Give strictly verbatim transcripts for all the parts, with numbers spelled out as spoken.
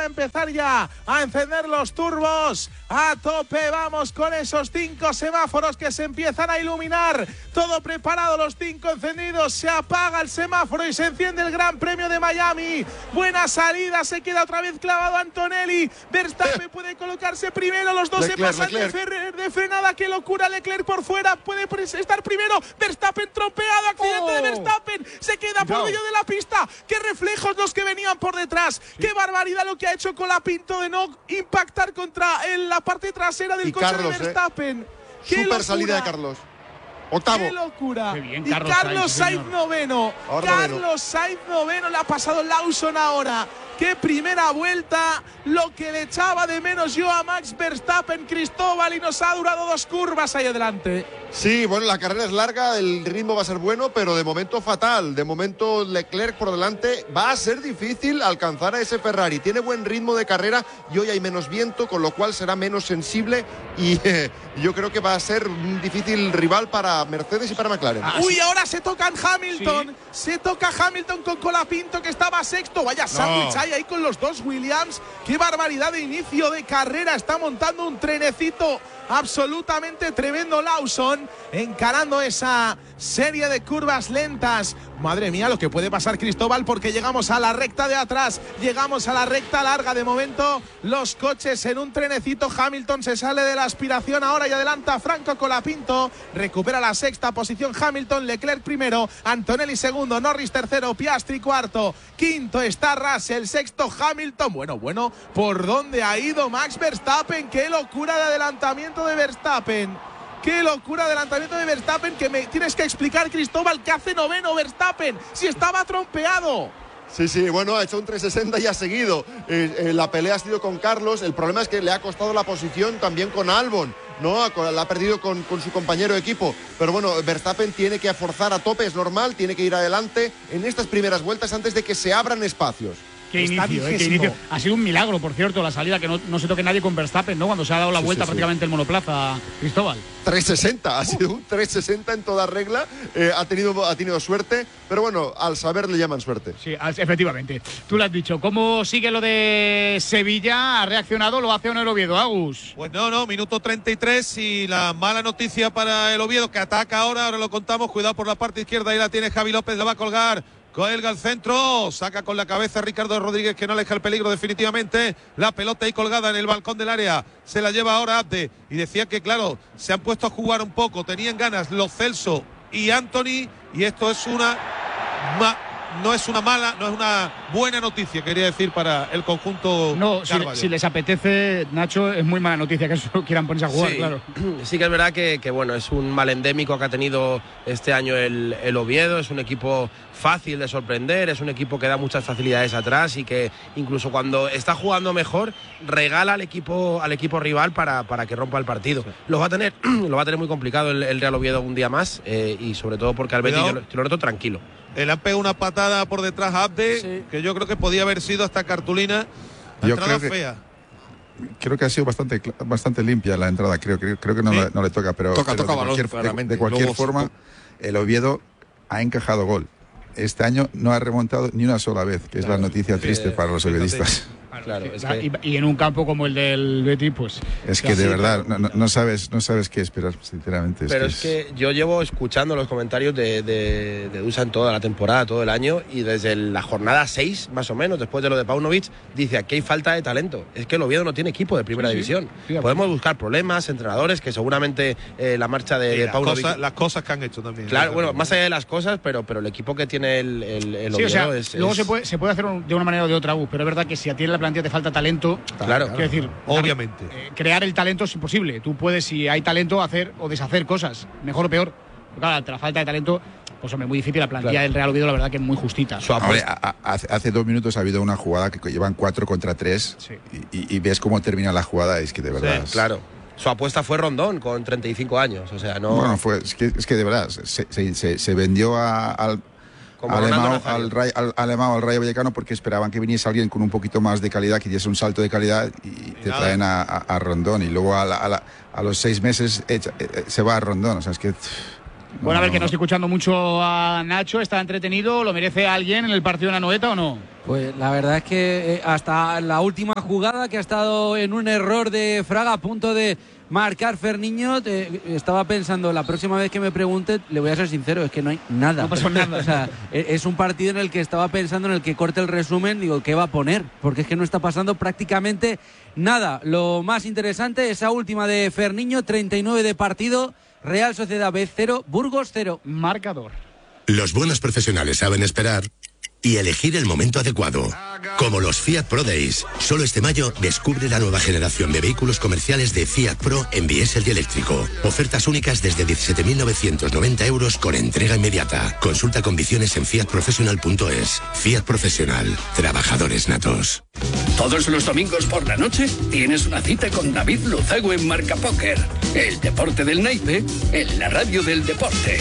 a empezar ya a encender los turbos a tope. Vamos con esos cinco semáforos que se empiezan a iluminar. Todo preparado, los cinco encendidos. Se apaga el semáforo y se enciende el Gran Premio de Miami. Buena salida, se queda otra vez clavado Antonelli. Verstappen puede colocarse primero. Los dos Leclerc, se pasan Leclerc. de, fer de frenada. ¡Qué locura! Leclerc por fuera. Puede estar primero. Verstappen tropeado. Accidente oh. de Verstappen. Se queda por no. medio de la pista. ¡Qué reflejos los que venían por detrás! Sí. ¡Qué barbaridad lo que ha hecho Colapinto de no impactar contra el, la parte trasera del y coche Carlos, de Verstappen! Eh. ¡Qué Super locura! salida de Carlos. Octavo. ¡Qué locura! Qué bien, y Carlos, Carlos Sainz, Sainz noveno. Ahora Carlos noveno. Sainz noveno. Le ha pasado Lawson ahora. ¡Qué primera vuelta! Lo que le echaba de menos yo a Max Verstappen, Cristóbal, y nos ha durado dos curvas ahí adelante. Sí, bueno, la carrera es larga, el ritmo va a ser bueno, pero de momento fatal. De momento Leclerc por delante. Va a ser difícil alcanzar a ese Ferrari. Tiene buen ritmo de carrera y hoy hay menos viento, con lo cual será menos sensible y eh, yo creo que va a ser un difícil rival para Mercedes y para McLaren. Ah, Uy, sí. Ahora se tocan Hamilton. Sí. Se toca Hamilton con Colapinto, que estaba sexto. Vaya sándwich no. hay ahí con los dos Williams. Qué barbaridad de inicio de carrera. Está montando un trenecito absolutamente tremendo Lawson, encarando esa serie de curvas lentas. Madre mía, lo que puede pasar, Cristóbal, porque llegamos a la recta de atrás, llegamos a la recta larga. De momento los coches en un trenecito. Hamilton se sale de la aspiración ahora y adelanta Franco Colapinto, recupera la sexta posición Hamilton. Leclerc primero, Antonelli segundo, Norris tercero, Piastri cuarto, quinto está Russell, sexto Hamilton. Bueno, bueno, ¿por dónde ha ido Max Verstappen? Qué locura de adelantamiento de Verstappen. ¡Qué locura de adelantamiento de Verstappen! Que me tienes que explicar, Cristóbal, ¿qué hace noveno Verstappen? Si estaba trompeado. Sí, sí, bueno, ha hecho un trescientos sesenta y ha seguido. Eh, eh, la pelea ha sido con Carlos. El problema es que le ha costado la posición también con Albon, ¿no? La ha perdido con, con su compañero de equipo. Pero bueno, Verstappen tiene que forzar a tope, es normal, tiene que ir adelante en estas primeras vueltas antes de que se abran espacios. Qué inicio, eh, qué inicio. Ha sido un milagro, por cierto, la salida, que no, no se toque nadie con Verstappen, ¿no? Cuando se ha dado la sí, vuelta sí, prácticamente sí. el monoplaza, Cristóbal. trescientos sesenta, ha sido un trescientos sesenta en toda regla. Eh, ha, tenido, ha tenido suerte, pero bueno, al saber le llaman suerte. Sí, efectivamente. Tú lo has dicho. ¿Cómo sigue lo de Sevilla? ¿Ha reaccionado? ¿Lo hace o no el Oviedo, Agus? Pues no, no, minuto treinta y tres y la mala noticia para el Oviedo, que ataca ahora, ahora lo contamos. Cuidado por la parte izquierda, ahí la tiene Javi López, la va a colgar. Cuelga al centro, saca con la cabeza Ricardo Rodríguez, que no aleja el peligro definitivamente. La pelota ahí colgada en el balcón del área, se la lleva ahora Abde. Y decía que, claro, se han puesto a jugar un poco, tenían ganas Lo Celso y Anthony, y esto es una... Ma no es una mala, no es una buena noticia, quería decir, para el conjunto. No, si, si les apetece, Nacho, es muy mala noticia que eso quieran ponerse a jugar, sí, claro. Sí que es verdad que, que bueno, es un mal endémico que ha tenido este año el, el Oviedo. Es un equipo fácil de sorprender, es un equipo que da muchas facilidades atrás y que incluso cuando está jugando mejor regala al equipo al equipo rival para, para que rompa el partido. Sí. Lo va a tener lo va a tener muy complicado el, el Real Oviedo un día más, eh, y sobre todo porque al Betis yo, yo lo noto tranquilo. Le han pegado una patada por detrás a Abde, sí. que yo creo que podía haber sido hasta cartulina. La yo entrada creo que, fea. Creo que ha sido bastante bastante limpia la entrada, creo, creo, creo que no, ¿sí? le, no le toca, pero, toca, pero toca de, cualquier, balón, de, de cualquier Luego, forma, el Oviedo ha encajado gol. Este año no ha remontado ni una sola vez, que es claro, la noticia triste sí, para los oviedistas. Claro, es que... y, y en un campo como el del Betis, pues... Es que de verdad no, no, sabes, no sabes qué esperar, sinceramente. Pero es que es que es... yo llevo escuchando los comentarios de, de, de Dusan toda la temporada, todo el año, y desde la jornada seis, más o menos, después de lo de Paunovic, dice aquí hay falta de talento. Es que el Oviedo no tiene equipo de primera sí, división. Sí, Podemos buscar problemas, entrenadores, que seguramente eh, la marcha de, de las Paunovic... Cosas, las cosas que han hecho también. Claro, bueno, más allá de las cosas, pero, pero el equipo que tiene el, el, el sí, Oviedo o sea, es... Luego es... Se, puede, se puede hacer de una manera o de otra, pero es verdad que si a ti en la plantilla te falta talento... Claro, quiero decir, obviamente. Eh, crear el talento es imposible. Tú puedes, si hay talento, hacer o deshacer cosas, mejor o peor. Pero claro, ante la falta de talento, pues hombre, muy difícil. La plantilla claro. del Real Oviedo, la verdad que es muy justita. Hombre, a, a, hace, hace dos minutos ha habido una jugada que llevan cuatro contra tres sí. y, y, y ves cómo termina la jugada, es que de verdad... Sí, es... claro. Su apuesta fue Rondón con treinta y cinco años, o sea, no... Bueno, fue, es, que, es que de verdad, se, se, se, se vendió a, al... Alemão, al, Ray, al, Alemão, al Rayo Vallecano, porque esperaban que viniese alguien con un poquito más de calidad, que diese un salto de calidad, y te traen a, a, a Rondón, y luego a, la, a, la, a los seis meses echa, eh, se va a Rondón, o sea, es que... Bueno, no, a ver, que no estoy escuchando mucho a Nacho, está entretenido, ¿lo merece alguien en el partido de la Anoeta o no? Pues la verdad es que hasta la última jugada, que ha estado en un error de Fraga a punto de marcar Ferniño, eh, estaba pensando, la próxima vez que me pregunte, le voy a ser sincero, es que no hay nada. No pasó nada. O sea, es un partido en el que estaba pensando, en el que corte el resumen, digo, ¿qué va a poner? Porque es que no está pasando prácticamente nada. Lo más interesante, esa última de Ferniño, treinta y nueve de partido, Real Sociedad B cero, Burgos cero. Marcador. Los buenos profesionales saben esperar y elegir el momento adecuado. Como los Fiat Pro Days. Solo este mayo descubre la nueva generación de vehículos comerciales de Fiat Pro en diésel y eléctrico. Ofertas únicas desde diecisiete mil novecientos noventa euros con entrega inmediata. Consulta condiciones en fiat professional punto es. Fiat Profesional. Trabajadores natos. Todos los domingos por la noche tienes una cita con David Luzago en Marca Póker. El deporte del naipe en la radio del deporte.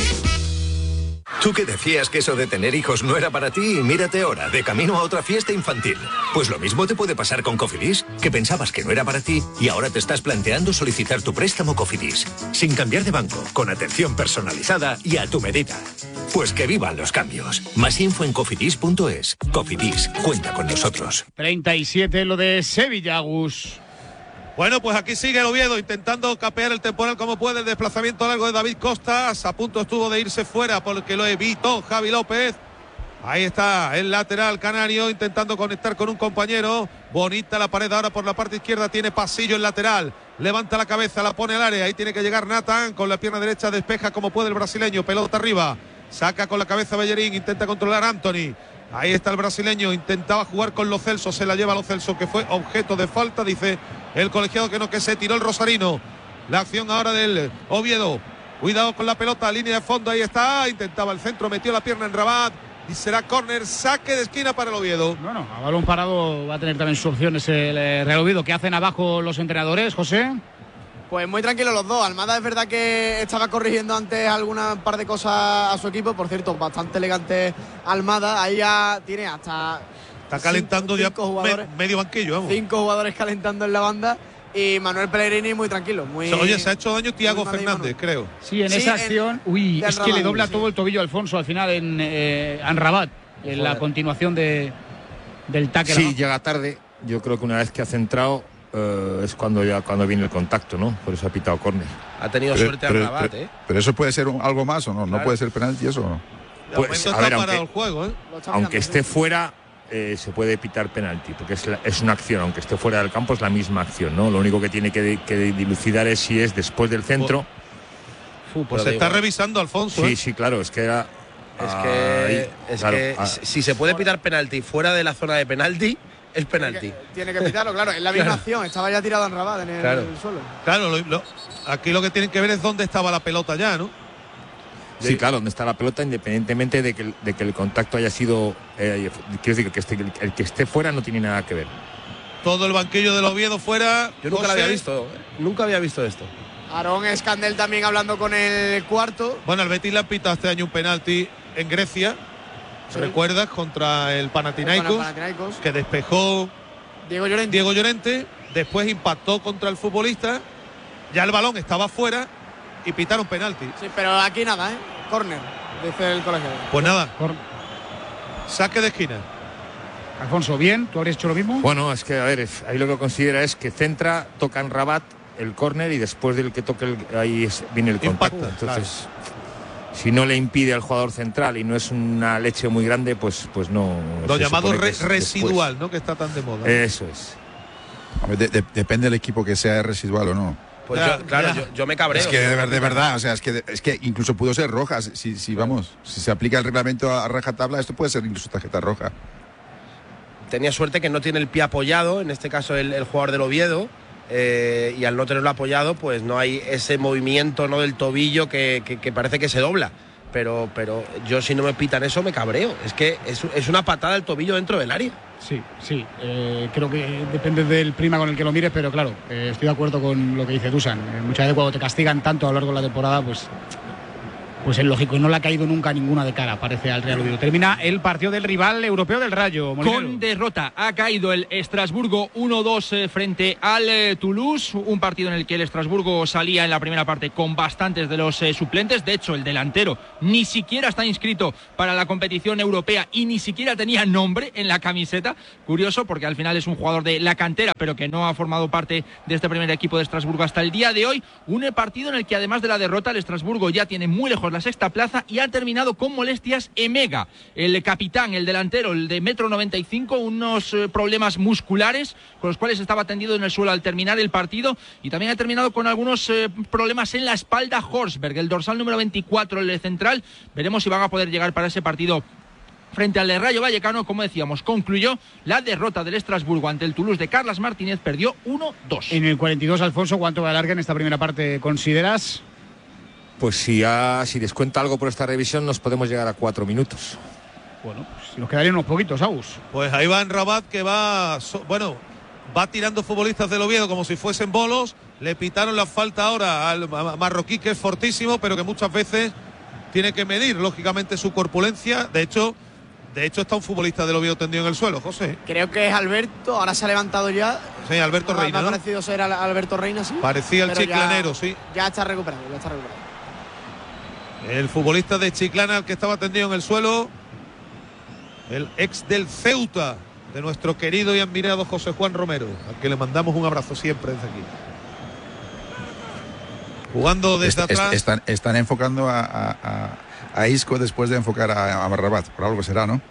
Tú que decías que eso de tener hijos no era para ti, y mírate ahora, de camino a otra fiesta infantil. Pues lo mismo te puede pasar con Cofidis, que pensabas que no era para ti y ahora te estás planteando solicitar tu préstamo Cofidis. Sin cambiar de banco, con atención personalizada y a tu medida. Pues que vivan los cambios. Más info en cofidis punto es. Cofidis, cuenta con nosotros. treinta y siete lo de Sevilla, Gus. Bueno, pues aquí sigue el Oviedo intentando capear el temporal como puede. El desplazamiento largo de David Costas. A punto estuvo de irse fuera porque lo evitó Javi López. Ahí está el lateral canario intentando conectar con un compañero. Bonita la pared ahora por la parte izquierda. Tiene pasillo el lateral. Levanta la cabeza, la pone al área. Ahí tiene que llegar Nathan. Con la pierna derecha despeja como puede el brasileño. Pelota arriba. Saca con la cabeza Bellerín. Intenta controlar a Anthony. Ahí está el brasileño, intentaba jugar con Lo Celso, se la lleva Lo Celso, que fue objeto de falta, dice el colegiado que no, que se tiró el rosarino. La acción ahora del Oviedo, cuidado con la pelota, línea de fondo, ahí está, intentaba el centro, metió la pierna en Rabat y será córner, saque de esquina para el Oviedo. Bueno, a balón parado va a tener también sus opciones el Real Oviedo. ¿Qué hacen abajo los entrenadores, José? Pues muy tranquilos los dos. Almada es verdad que estaba corrigiendo antes alguna par de cosas a su equipo. Por cierto, bastante elegante Almada. Ahí ya tiene hasta... Está calentando cinco, cinco ya me, medio banquillo, vamos. Cinco jugadores calentando en la banda. Y Manuel Pellegrini muy tranquilo. Muy, Oye, se ha hecho daño Thiago Fernández, creo. Sí, en sí, esa acción... En, uy, es Rabat, que le dobla sí. todo el tobillo a Alfonso al final en eh, Rabat. En Joder. La continuación de, del tackle. Sí, llega tarde. Yo creo que una vez que ha centrado... Uh, es cuando ya cuando viene el contacto, ¿no? Por eso ha pitado córner. Ha tenido pero, suerte pero, a Rabat, pero, ¿eh? Pero eso puede ser un, algo más o no, claro. No puede ser penalti eso o no. Pues, a ver, aunque, el juego, ¿eh? aunque esté fuera, eh, se puede pitar penalti, porque es, la, es una acción, aunque esté fuera del campo es la misma acción, ¿no? Lo único que tiene que, que dilucidar es si es después del centro. Pues, pues se está igual. revisando Alfonso. Sí, ¿eh? sí, claro, es que era. Es que, ahí, es claro, que ah, si se puede pitar penalti fuera de la zona de penalti. Es penalti. Tiene que, tiene que pitarlo, claro. Es la misma claro. acción. Estaba ya tirado en Rabat en el, claro. en el suelo. Claro, lo, lo, aquí lo que tienen que ver es dónde estaba la pelota ya, ¿no? Sí, sí. Claro, dónde está la pelota, independientemente de que, de que el contacto haya sido. Eh, quiero decir que esté, el que esté fuera no tiene nada que ver. Todo el banquillo del Oviedo fuera. Yo nunca lo había visto. Nunca había visto esto. Aarón Escandel también hablando con el cuarto. Bueno, al Betis le han pitado este año un penalti en Grecia. Sí. ¿Recuerdas? Contra el Panathinaikos, el Panathinaikos. Que despejó. Diego Llorente. Diego Llorente, después impactó contra el futbolista, ya el balón estaba fuera y pitaron penalti. Sí, pero aquí nada, ¿eh? Córner, dice el colegiado. Pues nada, Cor saque de esquina. Alfonso, ¿bien? ¿Tú habrías hecho lo mismo? Bueno, es que, a ver, es, ahí lo que considera es que centra, toca en Rabat el córner y después del que toque el, ahí es, viene el contacto. Impacta, entonces, claro. Si no le impide al jugador central y no es una leche muy grande, pues, pues no. Lo llamado re residual, después. ¿No? Que está tan de moda. Eso es. A ver, de, de, depende del equipo que sea residual o no. Pues ya, yo, claro, yo, yo me cabreo. Es que de, de verdad, o sea, es que, es que incluso pudo ser roja. Si, si vamos, si se aplica el reglamento a rajatabla, esto puede ser incluso tarjeta roja. Tenía suerte que no tiene el pie apoyado, en este caso el, el jugador del Oviedo. Eh, y al no tenerlo apoyado, pues no hay ese movimiento, ¿no?, del tobillo que, que, que parece que se dobla. Pero, pero yo, si no me pitan eso, me cabreo. Es que es, es una patada del tobillo dentro del área. Sí, sí. Eh, creo que depende del prima con el que lo mires, pero claro, eh, estoy de acuerdo con lo que dice Dusan. Eh, muchas veces cuando te castigan tanto a lo largo de la temporada, pues Pues es lógico, no le ha caído nunca ninguna de cara, parece, al Real Oviedo. Termina el partido del rival europeo del Rayo. Molinero. Con derrota ha caído el Estrasburgo uno dos eh, frente al eh, Toulouse, un partido en el que el Estrasburgo salía en la primera parte con bastantes de los eh, suplentes. De hecho, el delantero ni siquiera está inscrito para la competición europea y ni siquiera tenía nombre en la camiseta. Curioso, porque al final es un jugador de la cantera, pero que no ha formado parte de este primer equipo de Estrasburgo hasta el día de hoy. Un partido en el que, además de la derrota, el Estrasburgo ya tiene muy lejos la sexta plaza y ha terminado con molestias Emega, el capitán, el delantero, el de metro noventa y cinco, unos eh, problemas musculares con los cuales estaba tendido en el suelo al terminar el partido, y también ha terminado con algunos eh, problemas en la espalda Horsberg, el dorsal número veinticuatro, el central. Veremos si van a poder llegar para ese partido frente al de Rayo Vallecano. Como decíamos, concluyó la derrota del Estrasburgo ante el Toulouse de Carlas Martínez, perdió uno dos. En el cuarenta y dos, Alfonso, ¿cuánto va a alargar en esta primera parte, consideras? Pues si, ya, si descuenta algo por esta revisión, nos podemos llegar a cuatro minutos. Bueno, pues nos quedarían unos poquitos, Agus. Pues ahí va en Rabat, que va, bueno, va tirando futbolistas del Oviedo como si fuesen bolos. Le pitaron la falta ahora al marroquí, que es fortísimo, pero que muchas veces tiene que medir, lógicamente, su corpulencia. De hecho, de hecho está un futbolista del Oviedo tendido en el suelo, José. Creo que es Alberto, ahora se ha levantado ya. Sí, Alberto Reina, Me ha ¿no? parecido ser Alberto Reina, sí. Parecía el chiclanero, ya, sí. Ya está recuperado, ya está recuperado. El futbolista de Chiclana, el que estaba tendido en el suelo, el ex del Ceuta, de nuestro querido y admirado José Juan Romero, al que le mandamos un abrazo siempre desde aquí. Jugando desde est, atrás. Est, están, están enfocando a, a, a Isco después de enfocar a, a Rabat, por algo será, ¿no?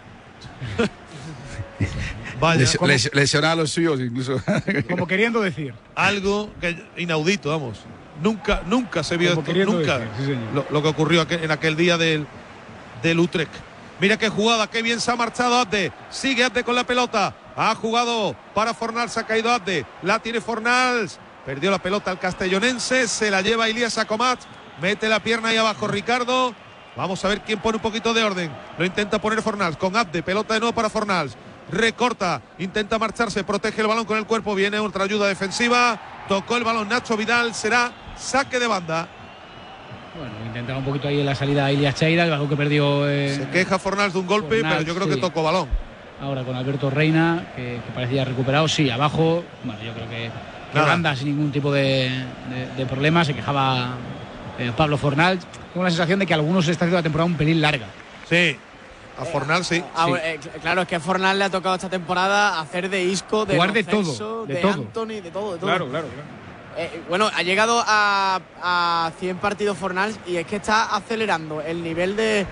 Vaya, Les, les, lesionar a los suyos incluso. Como queriendo decir. Algo que inaudito, vamos. Nunca, nunca se vio esto, nunca decir, sí, lo, lo que ocurrió aquel, en aquel día del, del Utrecht. Mira qué jugada, qué bien se ha marchado Abde. Sigue Abde con la pelota. Ha jugado para Fornals, ha caído Abde. La tiene Fornals. Perdió la pelota al castellonense. Se la lleva Ilías Acomat. Mete la pierna ahí abajo Ricardo. Vamos a ver quién pone un poquito de orden. Lo intenta poner Fornals con Abde. Pelota de nuevo para Fornals. Recorta, intenta marcharse, protege el balón con el cuerpo. Viene otra ayuda defensiva. Tocó el balón Nacho Vidal. Será saque de banda. Bueno, intentaba un poquito ahí en la salida a Ilias Cheira, el balón que perdió. Eh, Se queja Fornals de un golpe, Fornals, pero yo creo sí. que tocó balón. Ahora con Alberto Reina, que, que parecía recuperado, sí, abajo. Bueno, yo creo que, que banda sin ningún tipo de, de, de problema. Se quejaba eh, Pablo Fornals. Tengo la sensación de que a algunos está haciendo la temporada un pelín larga. Sí. A Fornals sí. Ah, sí. eh, claro, es que a Fornals le ha tocado esta temporada hacer de Isco, de Jugar de Celso, todo, de de todo. Anthony, de todo, de todo. Claro, claro, claro. Eh, bueno, ha llegado a, a cien partidos Fornals y es que está acelerando el nivel de,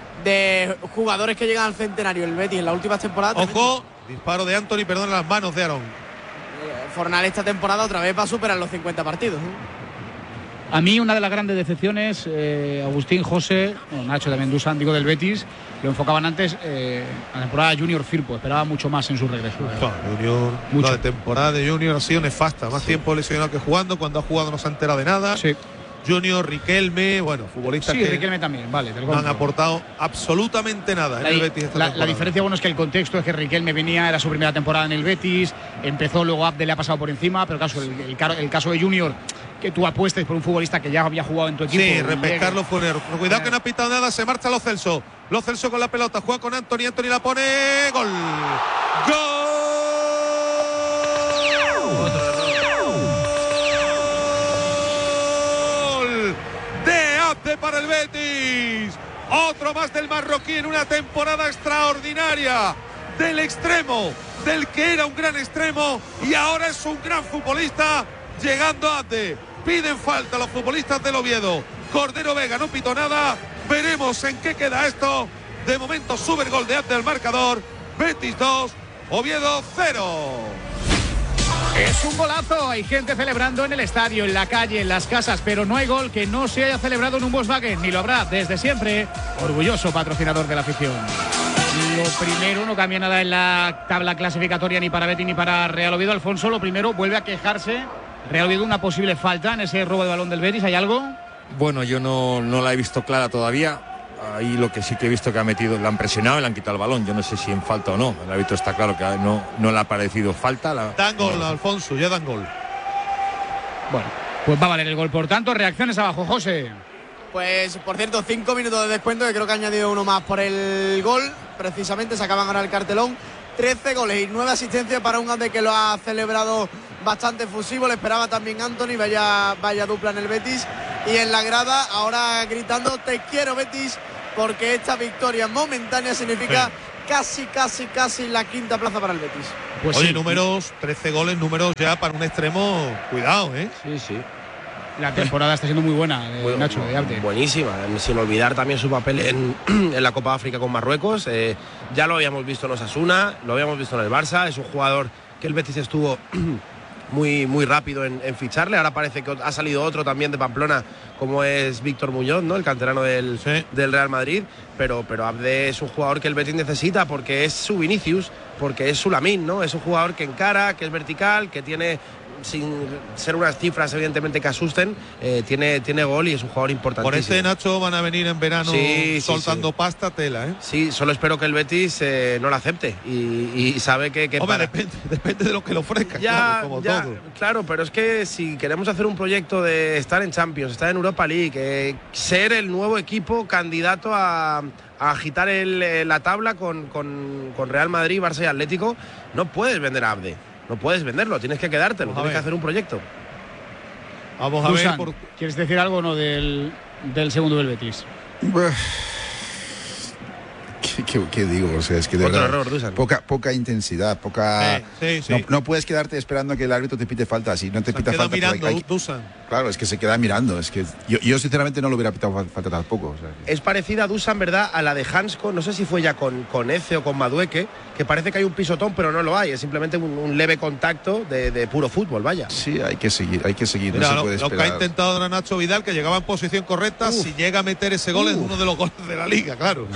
de jugadores que llegan al centenario el Betis en las últimas temporadas. Ojo, disparo de Anthony, perdón, en las manos de Aaron. Eh, Fornals esta temporada otra vez va a superar los cincuenta partidos. ¿eh? A mí una de las grandes decepciones, eh, Agustín, José, bueno, Nacho también, Dusan, digo del Betis, lo enfocaban antes, eh, la temporada Junior Firpo, esperaba mucho más en su regreso. Claro, Junior, Mucho. la temporada de Junior ha sido nefasta, más sí. tiempo lesionado que jugando, cuando ha jugado no se ha enterado de nada. Sí. Junior, Riquelme, bueno, futbolistas sí, que Riquelme también, vale, te lo no han compro. aportado absolutamente nada La, en el Betis esta la, temporada. la diferencia, bueno, es que el contexto es que Riquelme venía, era su primera temporada en el Betis, empezó, luego Abde le ha pasado por encima, pero caso, el, el, el caso de Junior, que tú apuestes por un futbolista que ya había jugado en tu equipo. Sí, repescarlo fue un error. Cuidado que no ha pitado nada, se marcha Lo Celso. Lo Celso con la pelota, juega con Anthony, Anthony la pone, gol. ¡Gol! De Abde para el Betis. Otro más del marroquí en una temporada extraordinaria. Del extremo, del que era un gran extremo y ahora es un gran futbolista. Llegando Abde. Piden falta los futbolistas del Oviedo. Cordero Vega no pitó nada. Veremos en qué queda esto. De momento sube el gol de Abde al marcador. Betis dos, Oviedo cero. Es un golazo, hay gente celebrando en el estadio, en la calle, en las casas, pero no hay gol que no se haya celebrado en un Volkswagen, ni lo habrá desde siempre. Orgulloso patrocinador de la afición. Lo primero, no cambia nada en la tabla clasificatoria ni para Betis ni para Real Oviedo. Alfonso, lo primero, vuelve a quejarse Real Oviedo una posible falta en ese robo de balón del Betis. ¿Hay algo? Bueno, yo no, no la he visto clara todavía. Ahí lo que sí que he visto que ha metido, la han presionado y le han quitado el balón. Yo no sé si en falta o no. El árbitro está claro que no, no le ha parecido falta. La... Dan gol, Alfonso, ya dan gol. Bueno, pues va a valer el gol. Por tanto, reacciones abajo, José. Pues, por cierto, cinco minutos de descuento, que creo que ha añadido uno más por el gol. Precisamente se acaban ahora el cartelón. trece goles y nueve asistencias para un Abde que lo ha celebrado bastante efusivo. Le esperaba también Anthony, vaya, vaya dupla en el Betis. Y en la grada, ahora gritando, te quiero Betis, porque esta victoria momentánea significa sí. casi, casi, casi la quinta plaza para el Betis. Pues Oye, sí. números, trece goles, números ya para un extremo, cuidado, ¿eh? Sí, sí. La temporada está siendo muy buena, de Muy, Nacho, de Abde. Buenísima, sin olvidar también su papel en, en la Copa África con Marruecos. Eh, ya lo habíamos visto en Osasuna, lo habíamos visto en el Barça. Es un jugador que el Betis estuvo muy, muy rápido en, en ficharle. Ahora parece que ha salido otro también de Pamplona, como es Víctor Muñoz, ¿no? El canterano del, sí. del Real Madrid. Pero, pero Abde es un jugador que el Betis necesita, porque es su Vinicius, porque es su Lamine, ¿no? Es un jugador que encara, que es vertical, que tiene, sin ser unas cifras evidentemente que asusten, eh, tiene, tiene gol y es un jugador importantísimo. Por ese Nacho van a venir en verano sí, soltando sí, sí. pasta tela, ¿eh? Sí, solo espero que el Betis eh, no la acepte y, y sabe que... que Hombre, para... depende, depende de lo que le ofrezca, ya, claro, como ya, todo. Claro, pero es que si queremos hacer un proyecto de estar en Champions, estar en Europa League, eh, ser el nuevo equipo candidato a, a agitar el, la tabla con, con, con Real Madrid, Barça y Atlético, no puedes vender a Abde. No puedes venderlo, tienes que quedártelo, tienes que hacer un proyecto. Vamos a Dusan, ver. Por... ¿Quieres decir algo o no del, del segundo del Betis? ¿Qué, qué, qué digo? O sea, es que de Otro verdad, error, Dusan. poca, poca intensidad, poca. Sí, sí, sí. No, no puedes quedarte esperando que el árbitro te pite falta. Si no te se pita queda falta, mirando, hay, hay, Dusan. Claro, es que se queda mirando. Es que yo, yo sinceramente no lo hubiera pitado falta tampoco. O sea, que... Es parecida a Dusan, ¿verdad? A la de Hansko, no sé si fue ya con, con Eze o con Madueque, que parece que hay un pisotón, pero no lo hay. Es simplemente un, un leve contacto de, de puro fútbol, vaya. Sí, hay que seguir, hay que seguir. Mira, no lo, se puede lo esperar. que ha intentado ahora Nacho Vidal, que llegaba en posición correcta, Uf. si llega a meter ese gol Uf. es uno de los goles de la liga, claro.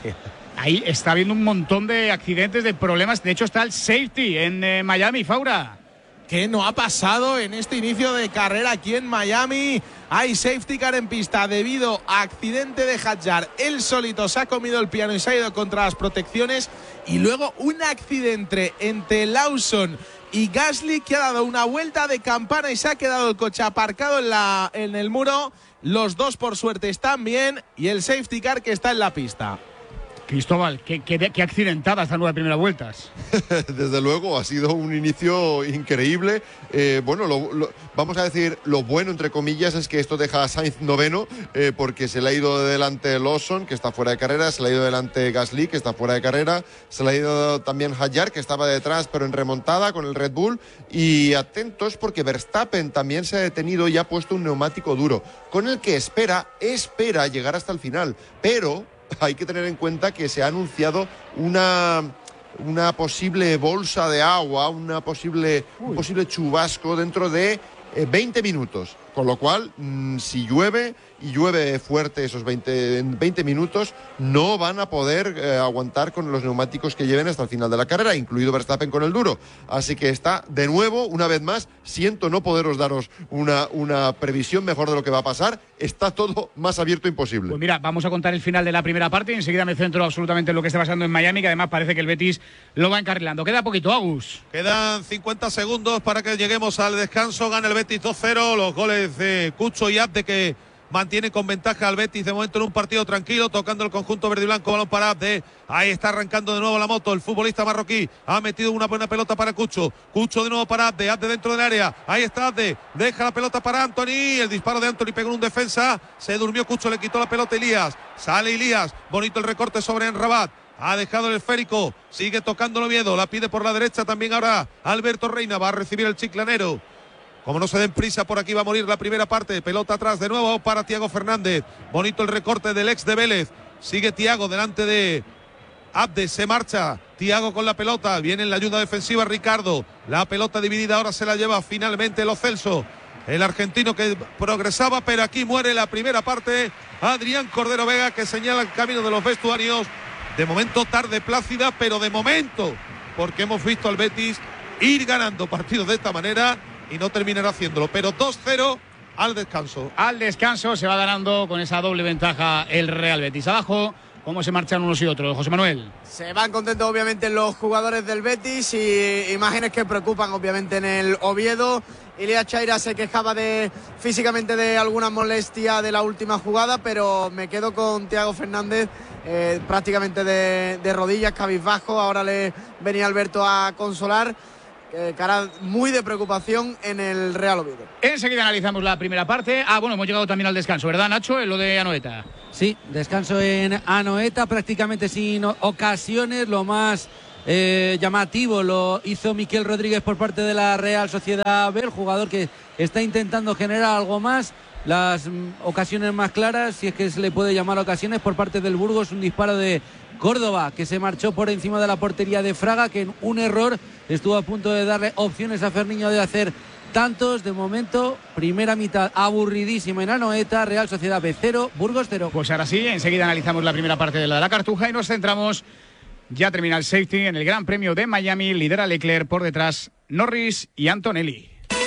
Ahí está habiendo un montón de accidentes, de problemas. De hecho, está el safety en eh, Miami, Faura. ¿Qué no ha pasado en este inicio de carrera aquí en Miami? Hay safety car en pista debido a accidente de Hadjar. Él solito se ha comido el piano y se ha ido contra las protecciones. Y luego un accidente entre Lawson y Gasly, que ha dado una vuelta de campana y se ha quedado el coche aparcado en, la, en el muro. Los dos, por suerte, están bien. Y el safety car que está en la pista. Cristóbal, qué, qué, qué accidentada esta nueva primera vueltas. Desde luego, ha sido un inicio increíble. Eh, bueno, lo, lo, vamos a decir, lo bueno, entre comillas, es que esto deja a Sainz noveno, eh, porque se le ha ido de delante Lawson, que está fuera de carrera, se le ha ido delante Gasly, que está fuera de carrera, se le ha ido también Hadjar, que estaba detrás, pero en remontada con el Red Bull. Y atentos, porque Verstappen también se ha detenido y ha puesto un neumático duro, con el que espera, espera llegar hasta el final. Pero hay que tener en cuenta que se ha anunciado una, una posible bolsa de agua, una posible, un posible chubasco dentro de eh, veinte minutos. Con lo cual, mmm, si llueve y llueve fuerte esos veinte, veinte minutos, no van a poder eh, aguantar con los neumáticos que lleven hasta el final de la carrera, incluido Verstappen con el duro. Así que está, de nuevo, una vez más, siento no poderos daros una, una previsión mejor de lo que va a pasar. Está todo más abierto imposible. Pues mira, vamos a contar el final de la primera parte y enseguida me centro absolutamente en lo que está pasando en Miami, que además parece que el Betis lo va encarrilando. Queda poquito, Agus. Quedan cincuenta segundos para que lleguemos al descanso. Gana el Betis dos cero. Los goles de Cucho y Abde, que mantiene con ventaja al Betis de momento en un partido tranquilo, tocando el conjunto verde y blanco. Balón para Abde, ahí está arrancando de nuevo la moto el futbolista marroquí, ha metido una buena pelota para Cucho, Cucho de nuevo para Abde, Abde dentro del área, ahí está Abde, deja la pelota para Anthony, el disparo de Anthony pegó en un defensa, se durmió Cucho, le quitó la pelota Elías, sale Elías, bonito el recorte sobre Enrabat. Ha dejado el esférico, sigue tocándolo Oviedo, la pide por la derecha también ahora Alberto Reina, va a recibir el chiclanero. Como no se den prisa, por aquí va a morir la primera parte. Pelota atrás de nuevo para Thiago Fernández. Bonito el recorte del ex de Vélez. Sigue Thiago delante de Abde. Se marcha Thiago con la pelota. Viene en la ayuda defensiva Ricardo. La pelota dividida ahora se la lleva finalmente Lo Celso. El argentino que progresaba, pero aquí muere la primera parte. Adrián Cordero Vega, que señala el camino de los vestuarios. De momento tarde plácida, pero de momento, porque hemos visto al Betis ir ganando partidos de esta manera y no terminará haciéndolo, pero dos cero al descanso. Al descanso se va ganando con esa doble ventaja el Real Betis. Abajo cómo se marchan unos y otros. José Manuel. Se van contentos obviamente los jugadores del Betis y imágenes que preocupan obviamente en el Oviedo. Ilia Chaira se quejaba de físicamente de alguna molestia de la última jugada, pero me quedo con Thiago Fernández eh, prácticamente de, de rodillas, cabizbajo. Ahora le venía Alberto a consolar. Eh, cara muy de preocupación en el Real Oviedo. Enseguida analizamos la primera parte. Ah, bueno, hemos llegado también al descanso, ¿verdad, Nacho? En lo de Anoeta. Sí, descanso en Anoeta, prácticamente sin ocasiones. Lo más eh, llamativo lo hizo Miquel Rodríguez por parte de la Real Sociedad B, el jugador que está intentando generar algo más. Las mm, ocasiones más claras, si es que se le puede llamar ocasiones, por parte del Burgos, un disparo de Córdoba que se marchó por encima de la portería de Fraga, que en un error estuvo a punto de darle opciones a Ferniño de hacer tantos. De momento, primera mitad aburridísima en Anoeta. Real Sociedad B cero, Burgos cero. Pues ahora sí, enseguida analizamos la primera parte de la de la Cartuja y nos centramos, ya termina el safety, en el Gran Premio de Miami. Lidera Leclerc, por detrás Norris y Antonelli.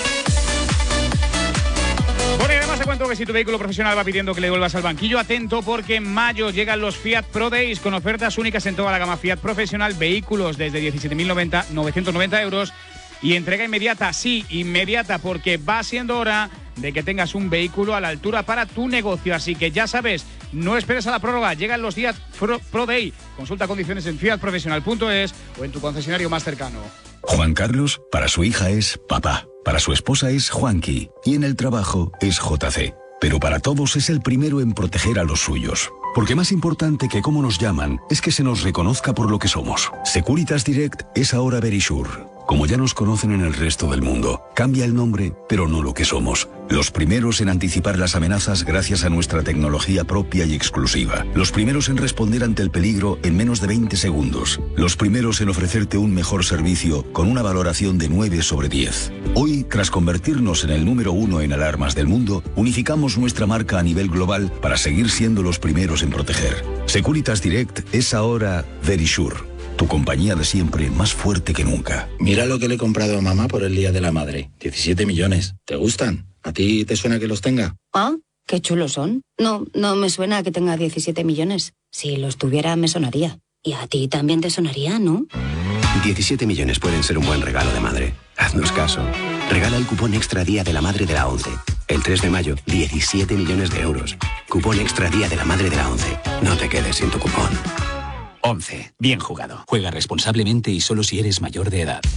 Bueno, y además te cuento que si tu vehículo profesional va pidiendo que le vuelvas al banquillo, atento, porque en mayo llegan los Fiat Pro Days con ofertas únicas en toda la gama Fiat profesional, vehículos desde diecisiete mil novecientos noventa euros y entrega inmediata, sí, inmediata, porque va siendo hora de que tengas un vehículo a la altura para tu negocio. Así que ya sabes, no esperes a la prórroga, llegan los Fiat Pro, Pro Day. Consulta condiciones en fiat profesional punto es o en tu concesionario más cercano. Juan Carlos, para su hija es papá, para su esposa es Juanqui y en el trabajo es J C. Pero para todos es el primero en proteger a los suyos. Porque más importante que cómo nos llaman es que se nos reconozca por lo que somos. Securitas Direct es ahora Verisure. Como ya nos conocen en el resto del mundo, cambia el nombre, pero no lo que somos. Los primeros en anticipar las amenazas gracias a nuestra tecnología propia y exclusiva. Los primeros en responder ante el peligro en menos de veinte segundos. Los primeros en ofrecerte un mejor servicio con una valoración de nueve sobre diez. Hoy, tras convertirnos en el número uno en alarmas del mundo, unificamos nuestra marca a nivel global para seguir siendo los primeros en proteger. Securitas Direct es ahora Verisure. Tu compañía de siempre, más fuerte que nunca. Mira lo que le he comprado a mamá por el Día de la Madre. diecisiete millones. ¿Te gustan? ¿A ti te suena que los tenga? Ah, qué chulos son. No, no me suena que tenga diecisiete millones. Si los tuviera, me sonaría. Y a ti también te sonaría, ¿no? diecisiete millones pueden ser un buen regalo de madre. Haznos caso. Regala el cupón Extra Día de la Madre de la ONCE. El tres de mayo, diecisiete millones de euros. Cupón Extra Día de la Madre de la ONCE. No te quedes sin tu cupón. once. Bien jugado. Juega responsablemente y solo si eres mayor de edad.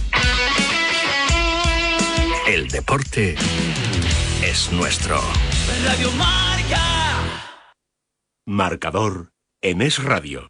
El deporte es nuestro. Radio Marca. Marcador en Es Radio.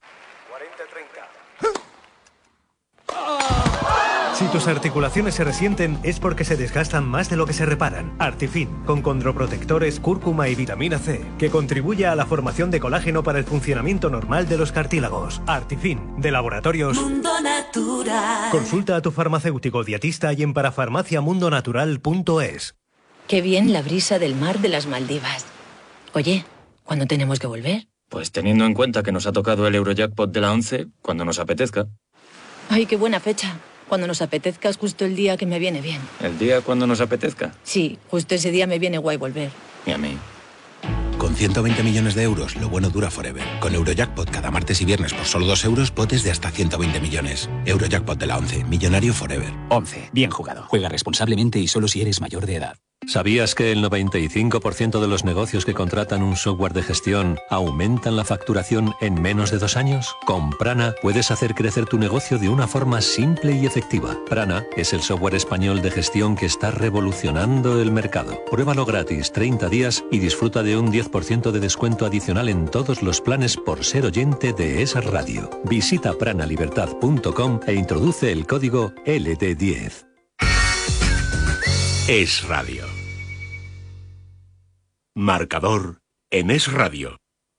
Si tus articulaciones se resienten es porque se desgastan más de lo que se reparan. Artifin, con condroprotectores, cúrcuma y vitamina C, que contribuye a la formación de colágeno para el funcionamiento normal de los cartílagos. Artifin, de Laboratorios Mundo Natural. Consulta a tu farmacéutico dietista y en parafarmacia mundo natural punto es. Qué bien la brisa del mar de las Maldivas. Oye, ¿cuándo tenemos que volver? Pues teniendo en cuenta que nos ha tocado el Eurojackpot de la ONCE, cuando nos apetezca. Ay, qué buena fecha. Cuando nos apetezca es justo el día que me viene bien. ¿El día cuando nos apetezca? Sí, justo ese día me viene guay volver. Y a mí. Con ciento veinte millones de euros, lo bueno dura forever. Con Eurojackpot cada martes y viernes por solo dos euros, potes de hasta ciento veinte millones. Eurojackpot de la ONCE, millonario forever. once. Bien jugado. Juega responsablemente y solo si eres mayor de edad. ¿Sabías que el noventa y cinco por ciento de los negocios que contratan un software de gestión aumentan la facturación en menos de dos años? Con Prana puedes hacer crecer tu negocio de una forma simple y efectiva. Prana es el software español de gestión que está revolucionando el mercado. Pruébalo gratis treinta días y disfruta de un diez por ciento de descuento adicional en todos los planes por ser oyente de Es Radio. Visita pranalibertad punto com e introduce el código L D diez. Es Radio. Marcador en Es Radio.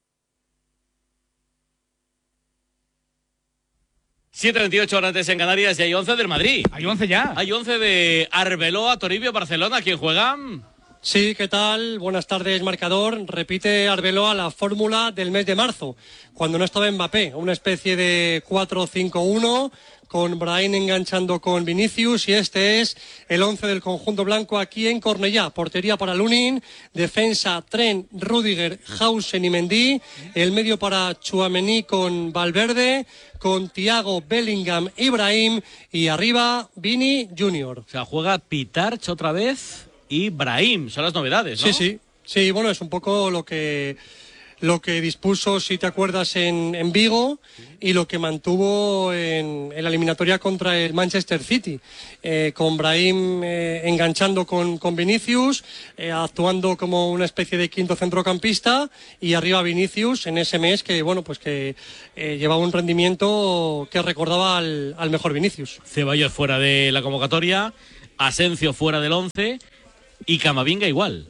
siete veintiocho horas antes en Canarias y hay once del Madrid. Hay once ya. Hay once de Arbeloa, Toribio, Barcelona. ¿Quién juega? Sí, ¿qué tal? Buenas tardes, marcador. Repite Arbeloa la fórmula del mes de marzo, cuando no estaba Mbappé. Una especie de cuatro cinco uno con Brahim enganchando con Vinicius, y este es el once del conjunto blanco aquí en Cornellá. Portería para Lunin, defensa Trent, Rüdiger, Hausen y Mendy, el medio para Tchouaméni con Valverde, con Thiago, Bellingham, Ibrahim, y arriba Vini Junior. O sea, juega Pitarch otra vez y Brahim, son las novedades, ¿no? Sí, sí, sí, bueno, es un poco lo que... lo que dispuso, si te acuerdas, en, en Vigo, y lo que mantuvo en, en la eliminatoria contra el Manchester City, eh, con Brahim eh, enganchando con, con Vinicius, eh, actuando como una especie de quinto centrocampista, y arriba Vinicius en ese mes que, bueno, pues que eh, llevaba un rendimiento que recordaba al, al mejor Vinicius. Ceballos fuera de la convocatoria, Asencio fuera del once y Camavinga igual.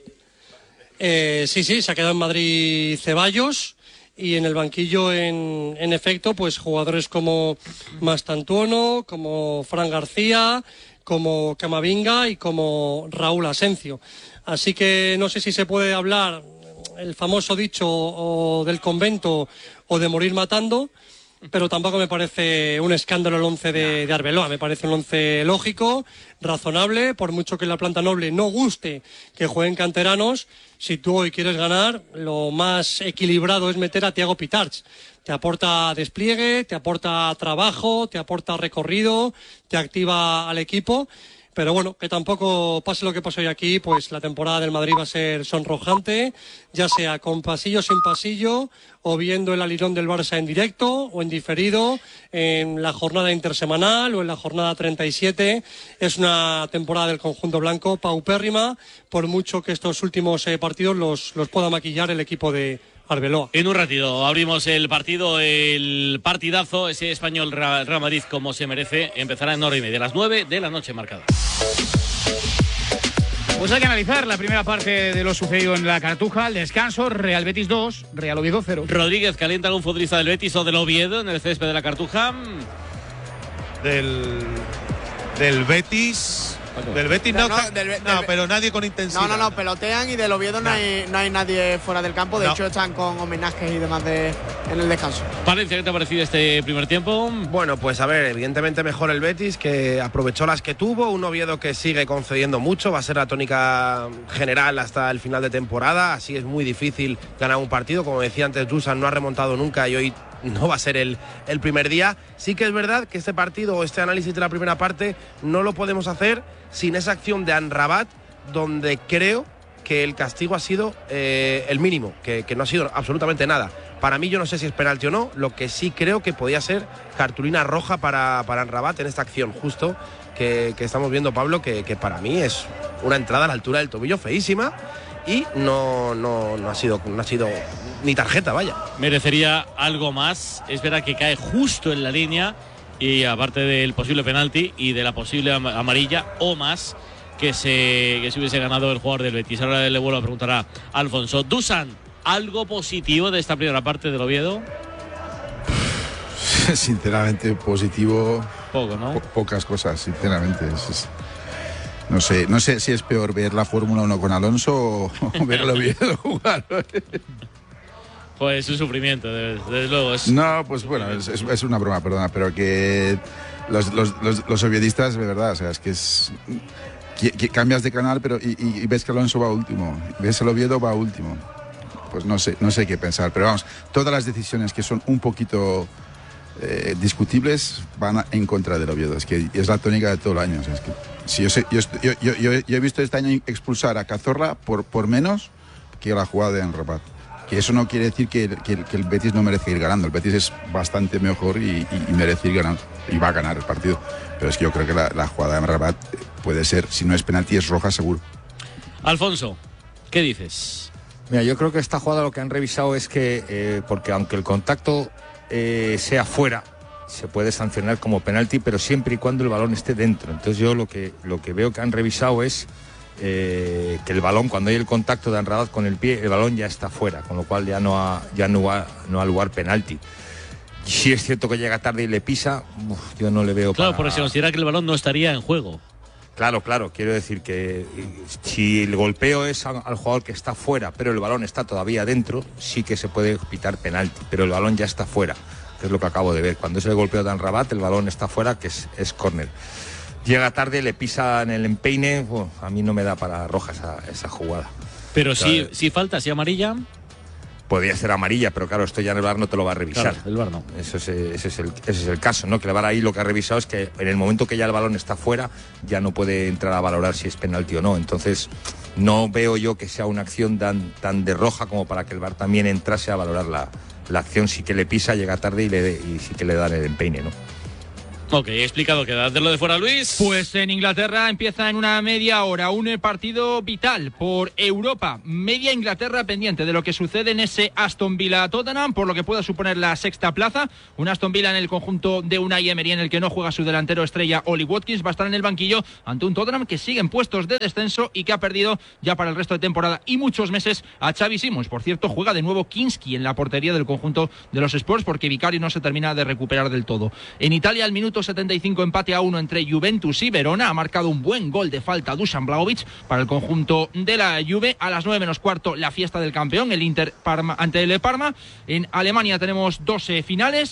Eh, sí, sí, se ha quedado en Madrid Ceballos, y en el banquillo, en, en efecto, pues jugadores como Mastantuono, como Fran García, como Camavinga y como Raúl Asencio. Así que no sé si se puede hablar el famoso dicho o del convento o de morir matando, pero tampoco me parece un escándalo el once de, de Arbeloa. Me parece un once lógico, razonable, por mucho que la planta noble no guste que jueguen canteranos. Si tú hoy quieres ganar, lo más equilibrado es meter a Thiago Pitarch. Te aporta despliegue, te aporta trabajo, te aporta recorrido, te activa al equipo. Pero bueno, que tampoco pase lo que pasó hoy aquí, pues la temporada del Madrid va a ser sonrojante, ya sea con pasillo, sin pasillo, o viendo el alirón del Barça en directo o en diferido, en la jornada intersemanal o en la jornada treinta y siete. Es una temporada del conjunto blanco paupérrima, por mucho que estos últimos eh, partidos los, los pueda maquillar el equipo de Arbeloa. En un ratito abrimos el partido, el partidazo, ese Español Real Madrid como se merece. Empezará en hora y media, a las nueve de la noche marcada. Pues hay que analizar la primera parte de lo sucedido en la Cartuja. El descanso, Real Betis dos, Real Oviedo cero. Rodríguez calienta algún futbolista del Betis o del Oviedo en el césped de la Cartuja. Del, del Betis... Del Betis no, no, está, del, del, no, pero nadie con intensidad. No, no, no, pelotean, y del Oviedo no, no, hay, no hay nadie fuera del campo. De no. hecho, están con homenajes y demás de, en el descanso. Valencia, ¿qué te ha parecido este primer tiempo? Bueno, pues a ver, evidentemente mejor el Betis, que aprovechó las que tuvo. Un Oviedo que sigue concediendo mucho. Va a ser la tónica general hasta el final de temporada. Así es muy difícil ganar un partido. Como decía antes, Dusan no ha remontado nunca y hoy no va a ser el, el primer día. Sí que es verdad que este partido o este análisis de la primera parte no lo podemos hacer sin esa acción de Amrabat, donde creo que el castigo ha sido eh, el mínimo, que, que no ha sido absolutamente nada. Para mí, yo no sé si es penalti o no, lo que sí creo que podía ser cartulina roja para, para Amrabat en esta acción, justo que, que estamos viendo, Pablo, que, que para mí es una entrada a la altura del tobillo feísima, y no, no, no, ha sido, no ha sido ni tarjeta, vaya. Merecería algo más, es verdad que cae justo en la línea, y aparte del posible penalti y de la posible amarilla o más que se, que se hubiese ganado el jugador del Betis. Ahora le vuelvo a preguntar a Alfonso. Dusan, ¿algo positivo de esta primera parte del Oviedo? Sinceramente, positivo. Poco, ¿no? Po pocas cosas, sinceramente. Es, es, no sé, no sé si es peor ver la Fórmula uno con Alonso o, o ver el Oviedo jugar. Pues es un sufrimiento, desde, desde luego. Es... No, pues bueno, es, es, es una broma, perdona, pero que los, los, los, los oviedistas, de verdad, o sea, es que es... Que, que cambias de canal pero y, y, y ves que Alonso va último, ves el Oviedo va último. Pues no sé, no sé qué pensar, pero vamos, todas las decisiones que son un poquito eh, discutibles van a, en contra del Oviedo. Es que es la tónica de todo el año. O sea, es que, si yo, sé, yo, yo, yo, yo, yo he visto este año expulsar a Cazorla por, por menos que la jugada de Amrabat. Que eso no quiere decir que, que, que el Betis no merece ir ganando. El Betis es bastante mejor y, y, y merece ir ganando. Y va a ganar el partido. Pero es que yo creo que la, la jugada de Amrabat puede ser, si no es penalti, es roja seguro. Alfonso, ¿qué dices? Mira, yo creo que esta jugada lo que han revisado es que, eh, porque aunque el contacto eh, sea fuera, se puede sancionar como penalti, pero siempre y cuando el balón esté dentro. Entonces yo lo que, lo que veo que han revisado es Eh, que el balón, cuando hay el contacto de Amrabat con el pie, el balón ya está fuera, con lo cual ya no ha, ya no ha, no ha lugar penalti. Si es cierto que llega tarde y le pisa, uf, yo no le veo. Claro, para... porque se considera que el balón no estaría en juego. Claro, claro, quiero decir que si el golpeo es al jugador que está fuera, pero el balón está todavía dentro, sí que se puede pitar penalti, pero el balón ya está fuera. que es lo que acabo de ver. Cuando es el golpeo de Amrabat, el balón está fuera, que es, es córner. Llega tarde, le pisa en el empeine, bueno, a mí no me da para roja esa, esa jugada. Pero o sea, si, si falta, si amarilla... Podría ser amarilla, pero claro, esto ya en el V A R no te lo va a revisar. Claro, el V A R no. Eso es, ese, es el, ese es el caso, ¿no? Que el V A R ahí lo que ha revisado es que en el momento que ya el balón está fuera, ya no puede entrar a valorar si es penalti o no. Entonces, no veo yo que sea una acción tan, tan de roja como para que el V A R también entrase a valorar la, la acción. Sí que le pisa, llega tarde y, le, y sí que le dan el empeine, ¿no? Ok, he explicado que de lo de fuera, Luis. Pues en Inglaterra empieza en una media hora un partido vital por Europa. Media Inglaterra pendiente de lo que sucede en ese Aston Villa-Tottenham, por lo que pueda suponer la sexta plaza. Un Aston Villa en el conjunto de Unai Emery, en el que no juega su delantero estrella Oli Watkins. Va a estar en el banquillo ante un Tottenham que sigue en puestos de descenso y que ha perdido ya para el resto de temporada y muchos meses a Xavi Simons. Por cierto, juega de nuevo Kinski en la portería del conjunto de los Spurs, porque Vicario no se termina de recuperar del todo. En Italia, al minuto setenta y cinco, empate a uno entre Juventus y Verona. Ha marcado un buen gol de falta Dusan Vlahovic para el conjunto de la Juve. A las nueve menos cuarto, la fiesta del campeón, el Inter Parma ante el Parma. En Alemania tenemos doce finales.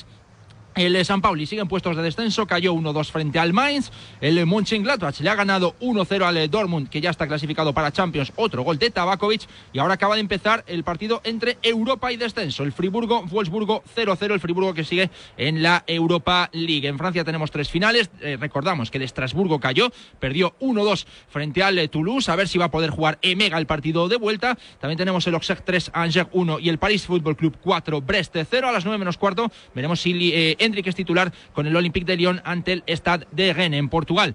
El San Pauli sigue en puestos de descenso, cayó uno dos frente al Mainz. El Mönchengladbach le ha ganado uno cero al Dortmund, que ya está clasificado para Champions, otro gol de Tabakovic. Y ahora acaba de empezar el partido entre Europa y descenso. El Friburgo-Wolfsburgo cero cero, el Friburgo que sigue en la Europa League. En Francia tenemos tres finales. Eh, recordamos que el Estrasburgo cayó, perdió uno dos frente al Toulouse. A ver si va a poder jugar Emega el partido de vuelta. También tenemos el Auxerre tres, Angers uno y el París Football Club cuatro, Brest cero. A las nueve menos cuarto veremos si eh, Hendrik es titular con el Olympique de Lyon ante el Stade de Rennes en Portugal.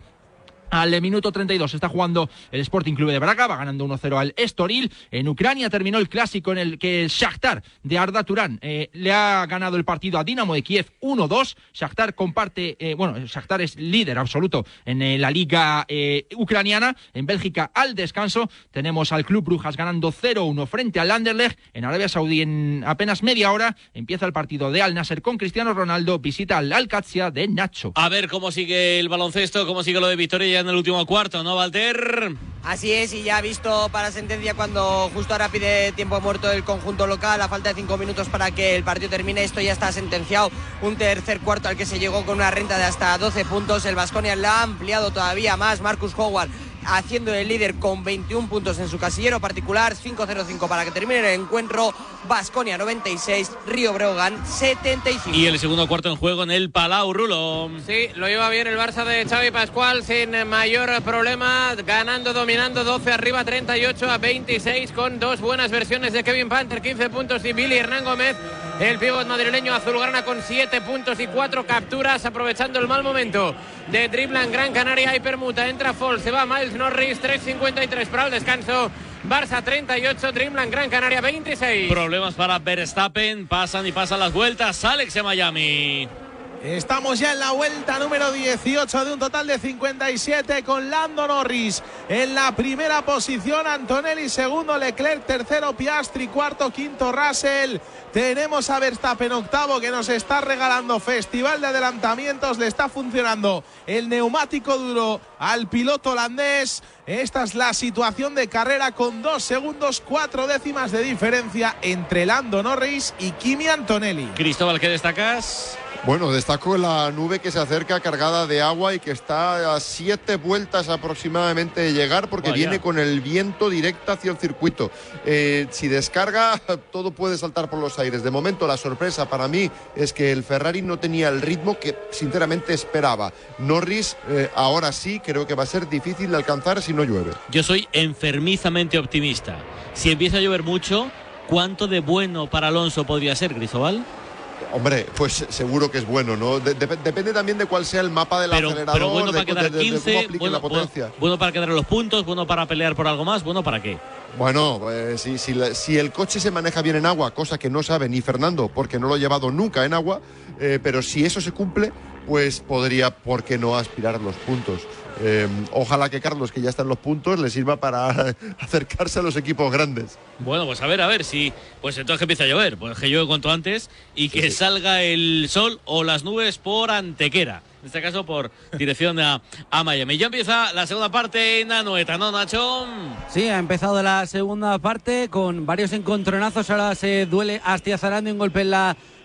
Al minuto treinta y dos está jugando el Sporting Club de Braga, va ganando uno cero al Estoril. En Ucrania terminó el clásico en el que el Shakhtar de Arda Turán eh, le ha ganado el partido a Dinamo de Kiev uno dos. Shakhtar comparte, eh, bueno, Shakhtar es líder absoluto en eh, la liga eh, ucraniana. En Bélgica, al descanso, tenemos al Club Brujas ganando cero uno frente al Anderlecht. En Arabia Saudí, en apenas media hora, empieza el partido de Al Nasser con Cristiano Ronaldo, visita al Al-Qadsia de Nacho. A ver cómo sigue el baloncesto, cómo sigue lo de Victoria en el último cuarto, ¿no, Walter? Así es, y ya visto para sentencia cuando justo ahora pide tiempo muerto el conjunto local, a falta de cinco minutos para que el partido termine. Esto ya está sentenciado, un tercer cuarto al que se llegó con una renta de hasta doce puntos. El Baskonia la ha ampliado todavía más. Marcus Howard haciendo el líder con veintiún puntos en su casillero particular. Cinco cero cinco para que termine el encuentro. Baskonia noventa y seis, Río Breogán setenta y cinco. Y el segundo cuarto en juego en el Palau, Rulo. Sí, lo lleva bien el Barça de Xavi Pascual sin mayor problema, ganando, dominando, doce arriba, treinta y ocho a veintiséis, con dos buenas versiones de Kevin Panther, quince puntos, y Billy Hernán Gómez, el pívot madrileño azulgrana, con siete puntos y cuatro capturas, aprovechando el mal momento de Driblan Gran Canaria. Y permuta, entra Fall, se va Miles Norris, tres cincuenta y tres para el descanso. Barça treinta y ocho, Dreamland Gran Canaria veintiséis. Problemas para Verstappen, pasan y pasan las vueltas. Alex de Miami. Estamos ya en la vuelta número dieciocho de un total de cincuenta y siete, con Lando Norris en la primera posición, Antonelli segundo, Leclerc tercero, Piastri cuarto, quinto Russell. Tenemos a Verstappen octavo, que nos está regalando festival de adelantamientos. Le está funcionando el neumático duro al piloto holandés. Esta es la situación de carrera, con dos segundos, cuatro décimas de diferencia entre Lando Norris y Kimi Antonelli. Cristóbal, ¿qué destacas? Bueno, destaco la nube que se acerca cargada de agua y que está a siete vueltas aproximadamente de llegar, porque Vaya. viene con el viento directo hacia el circuito. Eh, si descarga, todo puede saltar por los aires. De momento, la sorpresa para mí es que el Ferrari no tenía el ritmo que sinceramente esperaba. Norris, eh, ahora sí, creo que va a ser difícil de alcanzar si no llueve. Yo soy enfermizamente optimista. Si empieza a llover mucho, ¿cuánto de bueno para Alonso podría ser, Cristóbal? Hombre, pues seguro que es bueno, ¿no? De, de, depende también de cuál sea el mapa del pero, acelerador, pero bueno para de, quedar de, de, quince, de cómo bueno, la potencia. Bueno, bueno para quedar en los puntos, bueno para pelear por algo más, bueno para qué. Bueno, pues, si, si, la, si el coche se maneja bien en agua, cosa que no sabe ni Fernando, porque no lo ha llevado nunca en agua, eh, pero si eso se cumple, pues podría, ¿por qué no aspirar a los puntos? Eh, ojalá que Carlos, que ya está en los puntos, le sirva para acercarse a los equipos grandes. Bueno, pues a ver, a ver si, pues entonces que empieza a llover, pues que llueve cuanto antes y que sí, sí. salga el sol o las nubes por Antequera, en este caso por dirección a, a Miami. Ya empieza la segunda parte en Anoeta, ¿no, Nacho? Sí, ha empezado la segunda parte con varios encontronazos. Ahora se duele Astiazarán de un golpe en la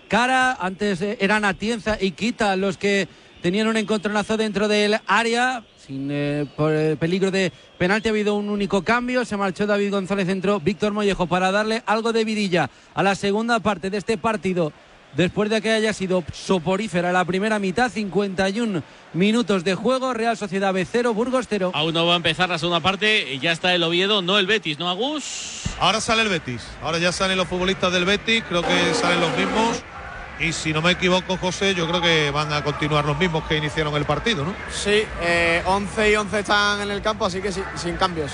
cara. Antes eh, eran Atienza y Quita los que tenían un encontronazo dentro del área. Sin eh, por el peligro de penalti ha habido un único cambio. Se marchó David González, entró Víctor Mollejo para darle algo de vidilla a la segunda parte de este partido. Después de que haya sido soporífera la primera mitad, cincuenta y un minutos de juego. Real Sociedad B cero, Burgos cero. Aún no va a empezar la segunda parte y ya está el Oviedo, no el Betis, ¿no, Agus? Ahora sale el Betis. Ahora ya salen los futbolistas del Betis. Creo que salen los mismos. Y si no me equivoco, José, yo creo que van a continuar los mismos que iniciaron el partido, ¿no? Sí, eh, once y once están en el campo, así que sí, sin cambios.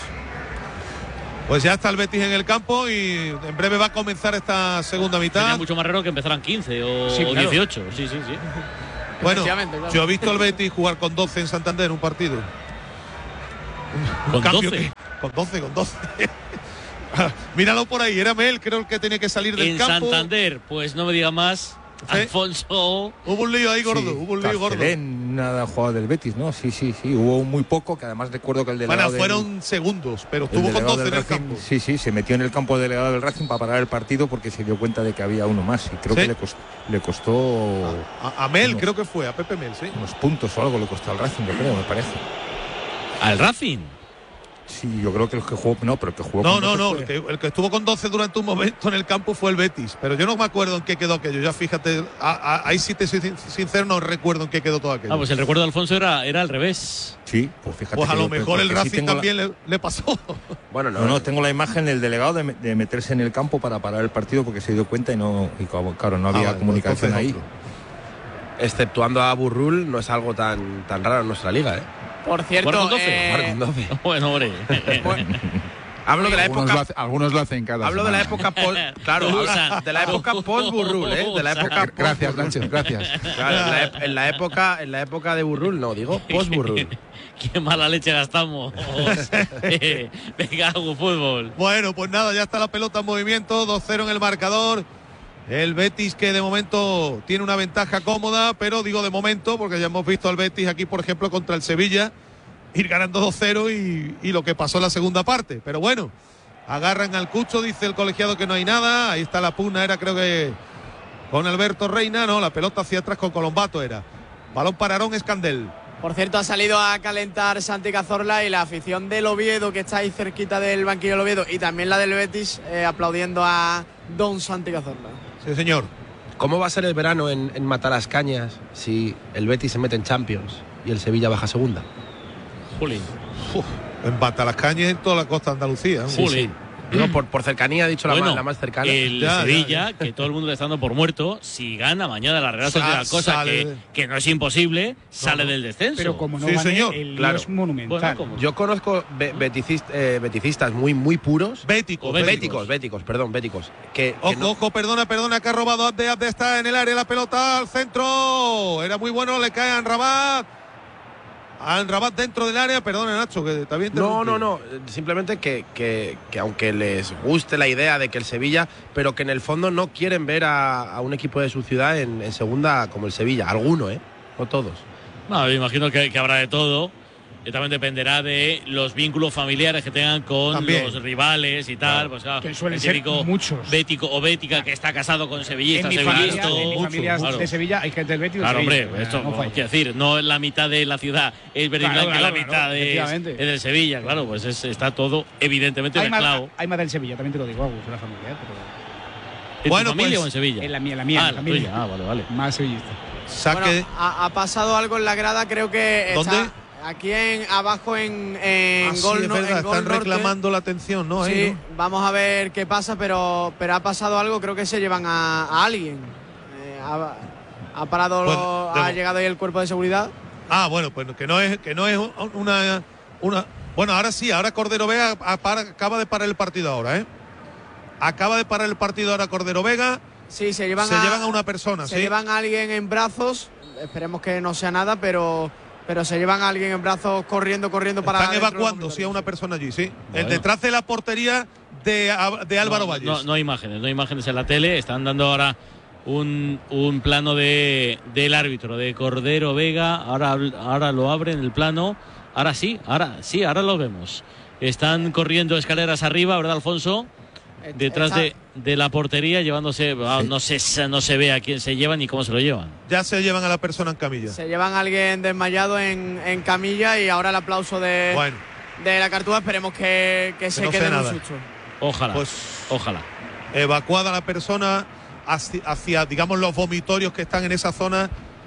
Pues ya está el Betis en el campo y en breve va a comenzar esta segunda mitad. Sería mucho más raro que empezaran quince o, Sí, o claro. dieciocho. Sí, sí, sí. Bueno, Claro. yo he visto al Betis jugar con doce en Santander en un partido. Un, ¿Con cambio doce? que- con doce, con doce. Míralo por ahí, era Mel, creo que tenía que salir del En campo. Santander, pues no me diga más. Sí. Alfonso. Hubo un lío ahí gordo, Sí, hubo un lío gordo. Carcelén, una jugada del Betis, ¿no? Sí, sí, sí, hubo muy poco, que además recuerdo que el delegado Bueno, fueron del, segundos, pero el estuvo con delegado doce en del el Racing, campo. sí, sí, se metió en el campo del delegado del Racing para parar el partido porque se dio cuenta de que había uno más y creo Sí. que le costó, le costó A, a Mel, unos- creo que fue, a Pepe Mel, sí. unos puntos o algo le costó al Racing, yo creo, me parece. ¿Al Racing? Sí, yo creo que el que jugó, no, pero el que jugó No, con no, doce no, fue- el que, el que estuvo con doce durante un momento en el campo fue el Betis, pero yo no me acuerdo en qué quedó aquello, ya fíjate, a- a- ahí sí te soy sin- sincero, no recuerdo en qué quedó todo aquello. Ah, pues el recuerdo de Alfonso era, era al revés. Sí, pues fíjate. Pues a que lo yo- mejor el porque sí Racing tengo la- también le, le pasó. Bueno, No, no, tengo la imagen del delegado de, me- de meterse en el campo para parar el partido porque se dio cuenta y no, y como- claro, no Ah, había vale, comunicación entonces ahí. otro. Exceptuando a Burrul, no es algo tan, tan raro en nuestra liga, ¿eh? Por cierto, ¿Jugar con doce? eh, Jugar con doce. Bueno, hombre. Hablo de la Algunos, época. lo hace- algunos lo hacen cada Hablo de la semana. época post, claro, hablo Usan. de la época post Burrul, ¿eh? De la época post Gracias, Nacho, gracias. Claro, en, la, ep- en la época, en la época de Burrul, no, digo post Burrul. Qué mala leche gastamos. Eh, Venga, algo fútbol. Bueno, pues nada, ya está la pelota en movimiento, dos cero en el marcador. El Betis que de momento tiene una ventaja cómoda, pero digo de momento porque ya hemos visto al Betis aquí, por ejemplo, contra el Sevilla, ir ganando dos cero y, y lo que pasó en la segunda parte. Pero bueno, agarran al Cucho, dice el colegiado que no hay nada. Ahí está la pugna, era creo que con Alberto Reina, no, la pelota hacia atrás con Colombato era. Balón para Aarón Escandel. por cierto, ha salido a calentar Santi Cazorla y la afición del Oviedo, que está ahí cerquita del banquillo del Oviedo, y también la del Betis, eh, aplaudiendo a Don Santi Cazorla. Sí, señor. ¿Cómo va a ser el verano en, en Matalascañas si el Betis se mete en Champions y el Sevilla baja a segunda? Juli. Uf, en Batalascañas en toda la costa de Andalucía. Sí, sí. Digo, por, por cercanía, he dicho la, Bueno, más, la más cercana. El Ya, Sevilla, ya, ya. que todo el mundo le está dando por muerto, si gana mañana la Real Sociedad, Sa- cosa sale que, de- que no es imposible, sale no. del descenso. Pero como no Sí, gane, señor, el lío claro. es monumental. Bueno, como- Yo conozco be- beticist- eh, beticistas muy, muy puros. Béticos, O béticos. Béticos, béticos, perdón, béticos. Que, que Ojo, no- ojo, perdona, perdona, que ha robado Abde, Abde está en el área, la pelota al centro. Era muy bueno, le cae a Anrabat. A Anrabat dentro del área, perdona Nacho, que está bien. No, no, no. Simplemente que, que, que aunque les guste la idea de que el Sevilla, pero que en el fondo no quieren ver a, a un equipo de su ciudad en, en segunda como el Sevilla. Alguno, ¿eh? No todos. No, me imagino que, que habrá de todo. Y también dependerá de los vínculos familiares que tengan con También. los rivales y tal. Pues, claro, Que suelen el ser típico muchos. bético o bética que está casado con sevillista, En mi familia, sevillisto. en mi familia Claro. de Sevilla hay gente del Betis y del Claro, Sevilla. hombre, esto no no falla. quiero decir, no es la mitad de la ciudad es verde y Claro, blanca, claro, la claro, mitad es, efectivamente. es del Sevilla, claro, pues es- está todo evidentemente Hay más, mezclado. hay más del Sevilla, también te lo digo, Agus, en la familia. ¿eh? Pero ¿En Bueno, tu familia pues, o en Sevilla? en la mía, en la mía, Ah, en la la familia. tuya. Ah, vale, vale. Más sevillista. Saque. Bueno, ha, ha pasado algo en la grada, creo que está ¿Dónde? aquí en abajo en, en Ah, sí, gol, es no- verdad, en Gol están Norte. reclamando la atención, ¿no? Ahí, Sí, ¿no? vamos a ver qué pasa, pero, pero ha pasado algo, creo que se llevan a, a alguien. Eh, ha, ha parado, Pues, lo- debo- ha llegado ahí el cuerpo de seguridad. Ah, bueno, pues que no es, que no es una, una. Bueno, ahora sí, ahora Cordero Vega a- para- acaba de parar el partido ahora, ¿eh? Acaba de parar el partido ahora Cordero Vega. Sí, se llevan, Se a, llevan a una persona, se sí. llevan a alguien en brazos, esperemos que no sea nada, pero, pero se llevan a alguien en brazos corriendo, corriendo para Están adentro de los evacuando, sí, a una persona allí, sí. Bueno. El detrás de la portería de, a- de Álvaro no, Valles. No, no hay imágenes, no hay imágenes en la tele. Están dando ahora un, un plano de, del árbitro, de Cordero Vega. Ahora, ahora lo abren el plano. Ahora sí, ahora sí, ahora lo vemos. Están corriendo escaleras arriba, ¿verdad, Alfonso? detrás Está... de, de la portería, llevándose, sí. no, se, no se ve a quién se llevan ni cómo se lo llevan. Ya se llevan a la persona en camilla. Se llevan a alguien desmayado en, en camilla y ahora el aplauso de, bueno. de la Cartuja. Esperemos que, que, que se no quede en un susto. Ojalá, pues, ojalá. Evacuada la persona hacia, hacia, digamos, los vomitorios que están en esa zona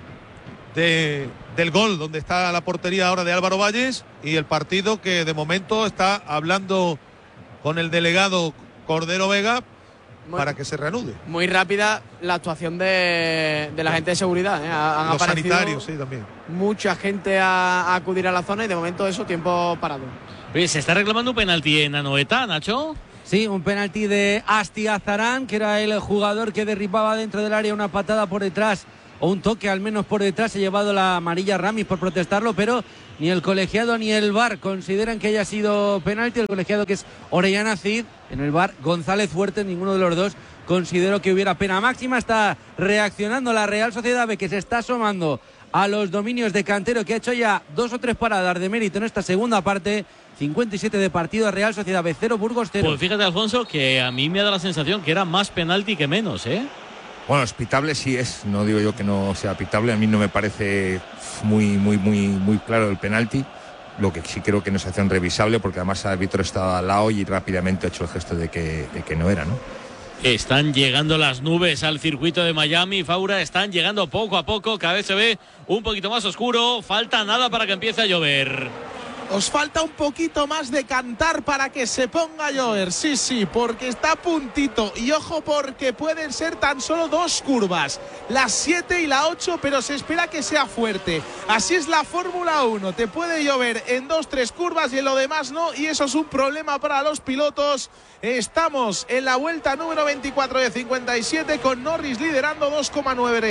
de, del gol, donde está la portería ahora de Álvaro Valles, y el partido que de momento está hablando con el delegado Cordero Vega muy, para que se reanude. Muy rápida la actuación de, de la gente de seguridad. ¿eh? Han Los sanitarios, sí, también. Mucha gente a, a acudir a la zona y de momento eso, tiempo parado. Oye, ¿se está reclamando un penalti en Anoeta, Nacho? Sí, un penalti de Asti Azarán, que era el jugador que derribaba dentro del área una patada por detrás, o un toque al menos por detrás. Se ha llevado la amarilla Ramis por protestarlo, pero ni el colegiado ni el V A R consideran que haya sido penalti. El colegiado, que es Orellana Cid, en el V A R González Fuertes, ninguno de los dos consideró que hubiera pena máxima. Está reaccionando la Real Sociedad B, que se está asomando a los dominios de Cantero, que ha hecho ya dos o tres paradas de mérito en esta segunda parte. cincuenta y siete de partido, Real Sociedad B cero, Burgos cero. Pues fíjate, Alfonso, que a mí me ha dado la sensación que era más penalti que menos, ¿eh? Bueno, es pitable, sí es. No digo yo que no sea pitable. A mí no me parece muy, muy, muy, muy claro el penalti. Lo que sí creo que no es acción revisable, porque además el árbitro estaba al lado y rápidamente ha hecho el gesto de que, de que no era, ¿no? Están llegando las nubes al circuito de Miami, Faura. Están llegando poco a poco. Cada vez se ve un poquito más oscuro. Falta nada para que empiece a llover. Os falta un poquito más de cantar para que se ponga a llover, sí, sí, porque está a puntito. Y ojo, porque pueden ser tan solo dos curvas, la siete y la ocho, pero se espera que sea fuerte. Así es la Fórmula uno, te puede llover en dos, tres curvas y en lo demás no, y eso es un problema para los pilotos. Estamos en la vuelta número veinticuatro de cincuenta y siete, con Norris liderando dos coma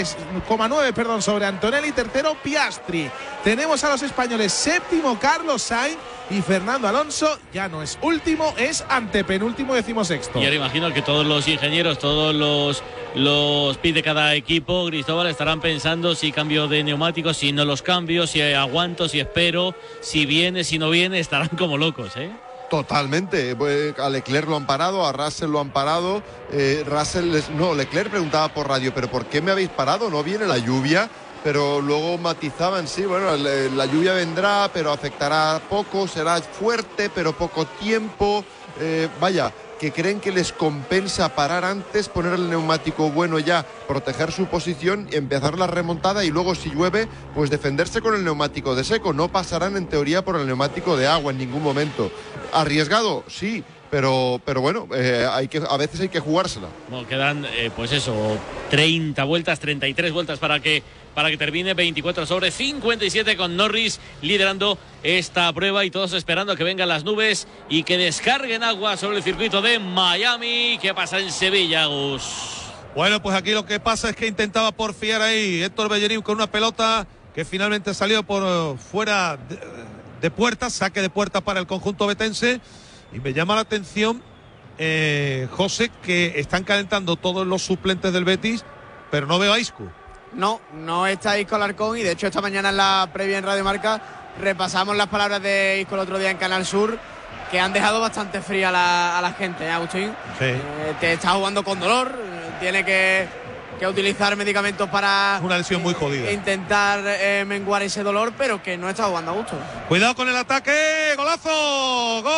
nueve perdón, sobre Antonelli, tercero Piastri. Tenemos a los españoles séptimo Carlos Sainz y Fernando Alonso ya no es último, es antepenúltimo, decimosexto. Y ahora imagino que todos los ingenieros, todos los los pit de cada equipo, Cristóbal, estarán pensando si cambio de neumáticos, si no los cambio, si aguanto, si espero, si viene, si no viene, estarán como locos, ¿eh? Totalmente. A Leclerc lo han parado, a Russell lo han parado. Eh, Russell, les, no, Leclerc preguntaba por radio, ¿pero por qué me habéis parado? ¿No viene la lluvia? Pero luego matizaban, sí, bueno, la lluvia vendrá, pero afectará poco, será fuerte, pero poco tiempo. Eh, vaya, que creen que les compensa parar antes, poner el neumático bueno ya, proteger su posición, empezar la remontada y luego, si llueve, pues defenderse con el neumático de seco. No pasarán en teoría por el neumático de agua en ningún momento. ¿Arriesgado? Sí. Pero, pero bueno, eh, hay que, a veces hay que jugársela. Bueno, quedan, eh, pues eso, treinta vueltas, treinta y tres vueltas para que, para que termine. Veinticuatro sobre cincuenta y siete, con Norris liderando esta prueba y todos esperando a que vengan las nubes y que descarguen agua sobre el circuito de Miami. ¿Qué pasa en Sevilla, Gus? Bueno, pues aquí lo que pasa es que intentaba porfiar ahí Héctor Bellerín con una pelota que finalmente salió por uh, fuera de, de puerta, saque de puerta para el conjunto betense. Y me llama la atención, eh, José, que están calentando todos los suplentes del Betis, pero no veo a Isco. No, no está Isco Alarcón, y de hecho esta mañana en la previa en Radio Marca repasamos las palabras de Isco el otro día en Canal Sur, que han dejado bastante fría a la, a la gente, ¿eh, Agustín? Sí. Eh, te está jugando con dolor, tiene que, que utilizar medicamentos para... Una lesión muy jodida. Intentar eh, menguar ese dolor, pero que no está jugando a gusto. Cuidado con el ataque, golazo, gol.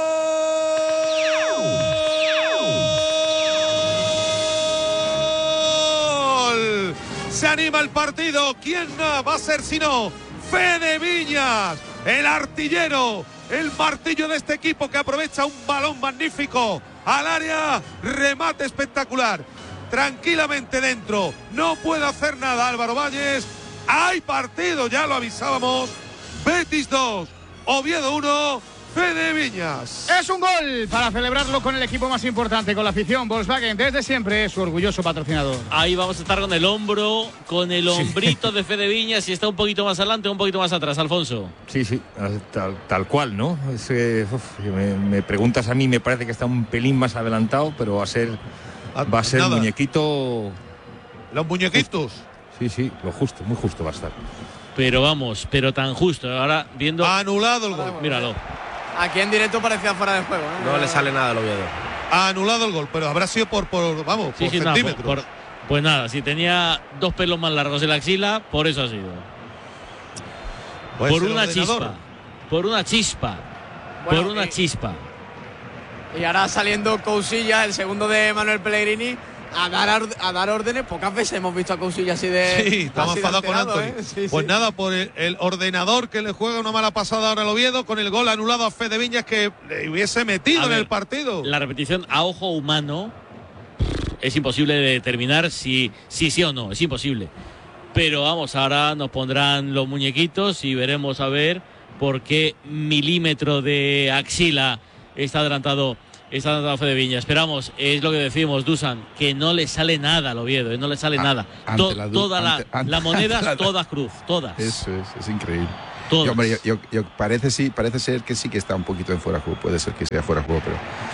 Se anima el partido. ¿Quién va a ser sino Fede Viñas, el artillero, el martillo de este equipo, que aprovecha un balón magnífico al área, remate espectacular, tranquilamente dentro, no puede hacer nada Álvaro Valles. Hay partido, ya lo avisábamos. Betis dos, Oviedo uno, Fede Viñas. Es un gol para celebrarlo con el equipo más importante, con la afición. Volkswagen, desde siempre, es su orgulloso patrocinador. Ahí vamos a estar con el hombro, con el hombrito sí. de Fede Viñas, y está un poquito más adelante, un poquito más atrás, Alfonso. Sí, sí, tal, tal cual, ¿no? Es, eh, uf, me, me preguntas a mí, me parece que está un pelín más adelantado, pero va a ser, va a ser Nada. muñequito. Los muñequitos. Sí, sí, lo justo, muy justo va a estar. Pero vamos, pero tan justo. Ahora viendo. Anulado el gol. Míralo. Aquí en directo parecía fuera de juego, ¿eh? No le sale nada al Oviedo. ha anulado el gol, pero habrá sido por, por vamos, sí, por sí, centímetros. No, por, por, pues nada, si tenía dos pelos más largos en la axila, por eso ha sido. Puede por ser una ordenador. chispa. Por una chispa. Bueno, por una y, chispa. Y ahora saliendo Cousillas, el segundo de Manuel Pellegrini, a dar, a dar órdenes. Pocas veces hemos visto a Cousillas así de. Sí, estaba así de enfadado con alterado, Anthony. ¿eh? Sí, pues sí. nada, por el, el ordenador que le juega una mala pasada ahora al Oviedo, con el gol anulado a Fede Viñas que le hubiese metido A en ver, el partido. La repetición a ojo humano es imposible de determinar si sí, sí o no, es imposible. Pero vamos, ahora nos pondrán los muñequitos y veremos a ver por qué milímetro de axila está adelantado, está adelantado Fede Viñas. Esperamos, es lo que decimos, Dusan, que no le sale nada al Oviedo, no le sale A- nada. ante To- la du- toda la, ante- ante- la moneda, la- todas cruz, todas. Eso es, es increíble. Todas. Y, hombre, yo, yo- yo- parece, sí, parece ser que sí que está un poquito en fuera de juego. Puede ser que sea fuera de juego, pero.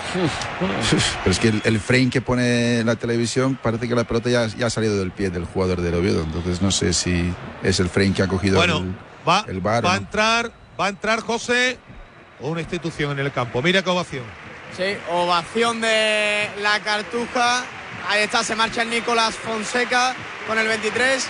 Pero es que el, el frame que pone la televisión parece que la pelota ya, ya ha salido del pie del jugador del Oviedo. Entonces no sé si es el frame que ha cogido Bueno, el, va, el V A R. va o a no. entrar, va a entrar José, una institución en el campo. Mira qué ovación. Sí, ovación de la Cartuja. Ahí está, se marcha el Nicolás Fonseca con el veintitrés.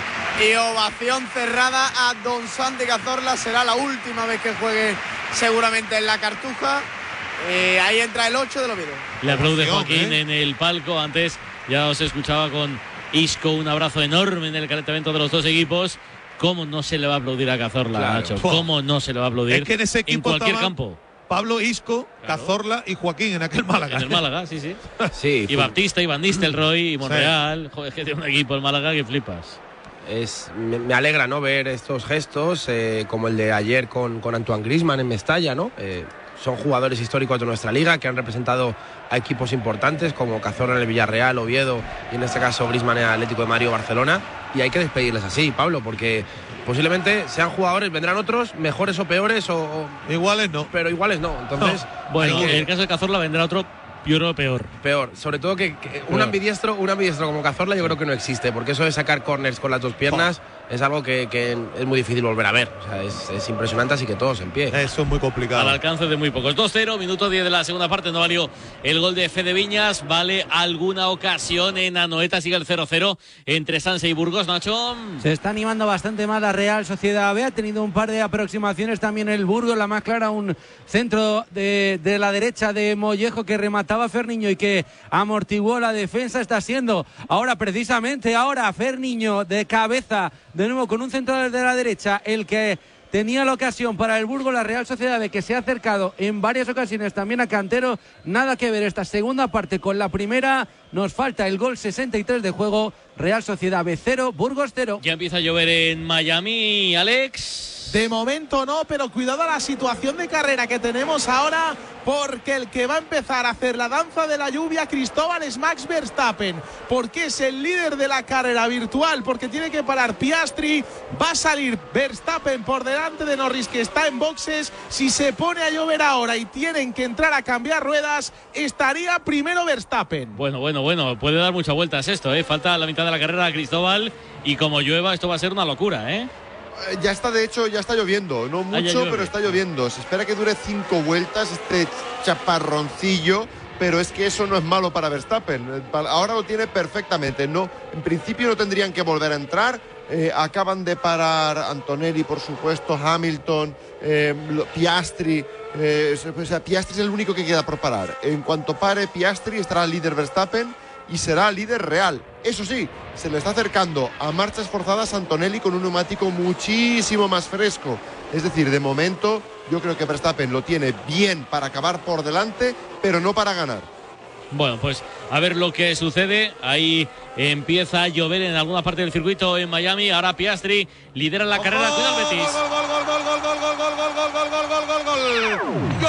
Y ovación cerrada a Don Santi Cazorla. Será la última vez que juegue seguramente en la Cartuja. Eh, ahí entra el ocho del Oviedo. Le aplaude Ovación, Joaquín ¿eh? en el palco. Antes ya os escuchaba con Isco, un abrazo enorme en el calentamiento de los dos equipos. ¿Cómo no se le va a aplaudir a Cazorla, Claro. Nacho? Pua. ¿Cómo no se le va a aplaudir? Es que en ese equipo cualquier estaban campo. Pablo Isco, Claro. Cazorla y Joaquín en aquel Málaga. En el Málaga, sí, sí. Sí, Y Baptista, y Van Nistelrooy, y Monreal. Joder, es que tiene un equipo el Málaga que flipas. Es, me, me alegra, ¿no?, ver estos gestos, eh, como el de ayer con, con Antoine Griezmann en Mestalla, ¿no? Eh, son jugadores históricos de nuestra liga que han representado a equipos importantes como Cazorla en el Villarreal, Oviedo y en este caso Griezmann en el Atlético de Madrid o Barcelona. Y hay que despedirles así, Pablo, porque posiblemente sean jugadores, vendrán otros mejores o peores o, o iguales no, pero iguales no. Entonces, Bueno, hay que- en el caso de Cazorla vendrá otro, yo creo, peor. Peor, sobre todo que, que un Peor. ambidiestro, un ambidiestro como Cazorla yo creo que no existe, porque eso de sacar corners con las dos piernas es algo que, que es muy difícil volver a ver. O sea, es, es impresionante, así que todos en pie. Eso es muy complicado. Al alcance de muy pocos. dos cero, minuto diez de la segunda parte. No valió el gol de Fede Viñas. Vale alguna ocasión en Anoeta. Sigue el cero cero entre Sanse y Burgos. Nacho. Se está animando bastante más la Real Sociedad B. Ha tenido un par de aproximaciones también el Burgos. La más clara, un centro de, de la derecha de Mollejo que remataba a Ferniño y que amortiguó la defensa. Está siendo ahora, precisamente ahora, Ferniño de cabeza, de nuevo con un centro de la derecha, el que tenía la ocasión para el Burgos. La Real Sociedad B, que se ha acercado en varias ocasiones también a Cantero. Nada que ver esta segunda parte con la primera. Nos falta el gol sesenta y tres de juego. Real Sociedad B cero, Burgos cero. Ya empieza a llover en Miami, Alex. De momento no, pero cuidado a la situación de carrera que tenemos ahora, porque el que va a empezar a hacer la danza de la lluvia, Cristóbal, es Max Verstappen, porque es el líder de la carrera virtual, porque tiene que parar Piastri. Va a salir Verstappen por delante de Norris, que está en boxes. Si se pone a llover ahora y tienen que entrar a cambiar ruedas, estaría primero Verstappen. Bueno, bueno, bueno, puede dar muchas vueltas esto, ¿eh? Falta la mitad de la carrera a Cristóbal y como llueva esto va a ser una locura, ¿eh? Eh, Ya está, de hecho, ya está lloviendo. No Ah, ya mucho, llueve. pero está lloviendo. Se espera que dure cinco vueltas este chaparroncillo, pero es que eso no es malo para Verstappen. Eh, pa- Ahora lo tiene perfectamente. No, en principio no tendrían que volver a entrar. Eh, acaban de parar Antonelli, por supuesto, Hamilton, eh, lo- Piastri. eh, o sea, Piastri es el único que queda por parar. En cuanto pare Piastri, estará el líder Verstappen y será líder real. Eso sí, se le está acercando a marchas forzadas Antonelli con un neumático muchísimo más fresco. Es decir, de momento yo creo que Verstappen lo tiene bien para acabar por delante, pero no para ganar. Bueno, pues a ver lo que sucede. Ahí empieza a llover en alguna parte del circuito en Miami. Ahora Piastri lidera la carrera. Cuidado el Betis. Gol, gol, gol, gol, gol, gol, gol, gol, gol, gol, gol, gol, gol, gol, gol.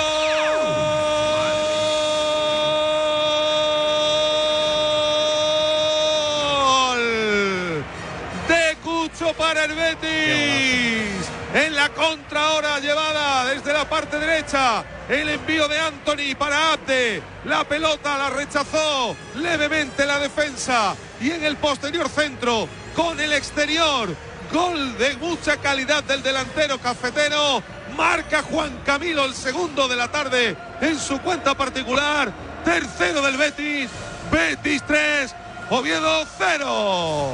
Gol de Cucho para el Betis. En la contra ahora llevada desde la parte derecha. El envío de Anthony para Abde. La pelota la rechazó levemente la defensa. Y en el posterior centro, con el exterior. Gol de mucha calidad del delantero cafetero. Marca Juan Camilo el segundo de la tarde en su cuenta particular. tercero del Betis, Betis tres, Oviedo cero.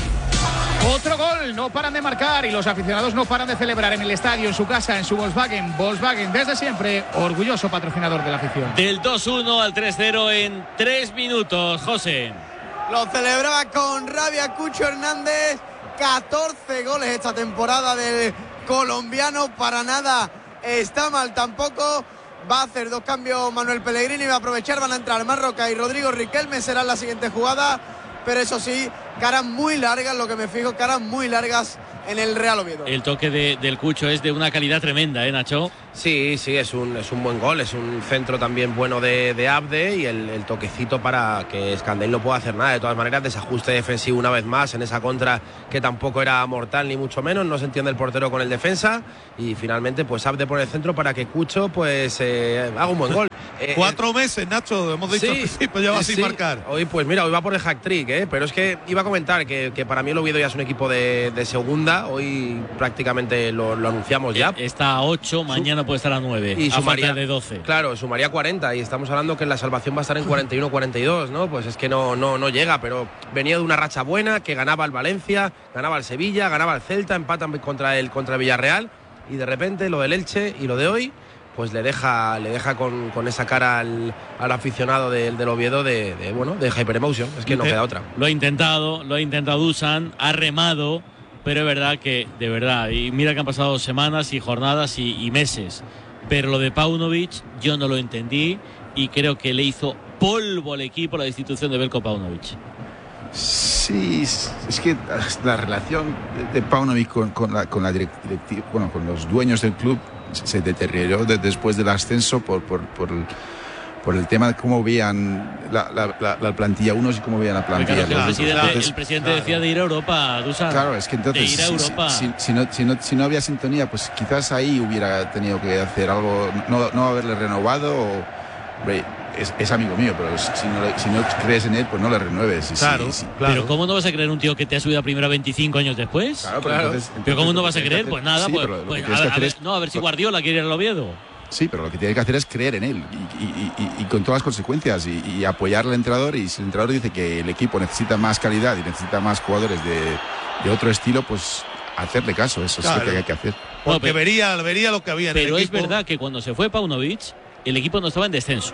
Otro gol, no paran de marcar y los aficionados no paran de celebrar en el estadio, en su casa, en su Volkswagen. Volkswagen, desde siempre, orgulloso patrocinador de la afición. Del dos uno al tres cero en tres minutos, José. Lo celebraba con rabia Cucho Hernández. catorce goles esta temporada del colombiano. Para nada está mal tampoco. Va a hacer dos cambios Manuel Pellegrini, va a aprovechar, van a entrar Marroca y Rodrigo Riquelme, será la siguiente jugada. Pero eso sí, caras muy largas, lo que me fijo, caras muy largas en el Real Oviedo. El toque de, del Cucho es de una calidad tremenda, ¿eh, Nacho? Sí, sí, es un, es un buen gol, es un centro también bueno de, de Abde y el, el toquecito para que Scandell no pueda hacer nada. De todas maneras, desajuste defensivo una vez más en esa contra que tampoco era mortal ni mucho menos, no se entiende el portero con el defensa y finalmente pues Abde por el centro para que Cucho pues eh, haga un buen gol. Eh, Cuatro eh, meses, Nacho, hemos dicho sí, al principio, lleva sí, sin marcar. Hoy, pues mira, hoy va por el hack trick, ¿eh? Pero es que iba a comentar que, que para mí el Oviedo ya es un equipo de, de segunda. Hoy prácticamente lo, lo anunciamos ya. Está a ocho, mañana puede estar a nueve. Y sumaría de doce. Claro, sumaría cuarenta. Y estamos hablando que la salvación va a estar en cuarenta y uno cuarenta y dos, ¿no? Pues es que no, no, no llega, pero venía de una racha buena, que ganaba el Valencia, ganaba el Sevilla, ganaba el Celta, empatan contra el, contra el Villarreal. Y de repente lo del Elche y lo de hoy pues le deja le deja con, con esa cara al, al aficionado del, del Oviedo de, de bueno de hyperemotion. Es que no queda otra. Lo ha intentado, lo ha intentado Dusan, ha remado, pero es verdad que, de verdad, y mira que han pasado semanas y jornadas y, y meses, pero lo de Paunovic yo no lo entendí y creo que le hizo polvo al equipo la destitución de Veljko Paunovic. Sí, es que la relación de Paunovic con, con la, con la directiva, bueno, con los dueños del club se deterioró de, después del ascenso por, por, por, el, por el tema de cómo veían la, la, la, la plantilla unos y cómo veían la plantilla. Claro, el presidente, entonces, el presidente claro. decía de ir a Europa, Dusan. Claro, es que entonces de ir a Europa. Si, si, si, no, si, no, si no había sintonía, pues quizás ahí hubiera tenido que hacer algo, no, no haberle renovado o... Es, es amigo mío, pero si no, si no crees en él, pues no le renueves. Claro, sí, sí, claro. Pero ¿cómo no vas a creer un tío que te ha subido a primera veinticinco años después? Claro, pero, entonces, entonces, ¿Pero cómo no vas a creer? Pues nada, sí, pues, lo, lo pues que a, ver, que a ver, es, no, a ver si Guardiola quiere ir al Oviedo. Sí, pero lo que tiene que hacer es creer en él y, y, y, y con todas las consecuencias y, y apoyar al entrenador. Y si el entrenador dice que el equipo necesita más calidad y necesita más jugadores de, de otro estilo, pues hacerle caso, eso claro. es lo que hay que hacer. Porque no, pero, vería, vería lo que había en pero el equipo. Pero es verdad que cuando se fue Paunovic, el equipo no estaba en descenso.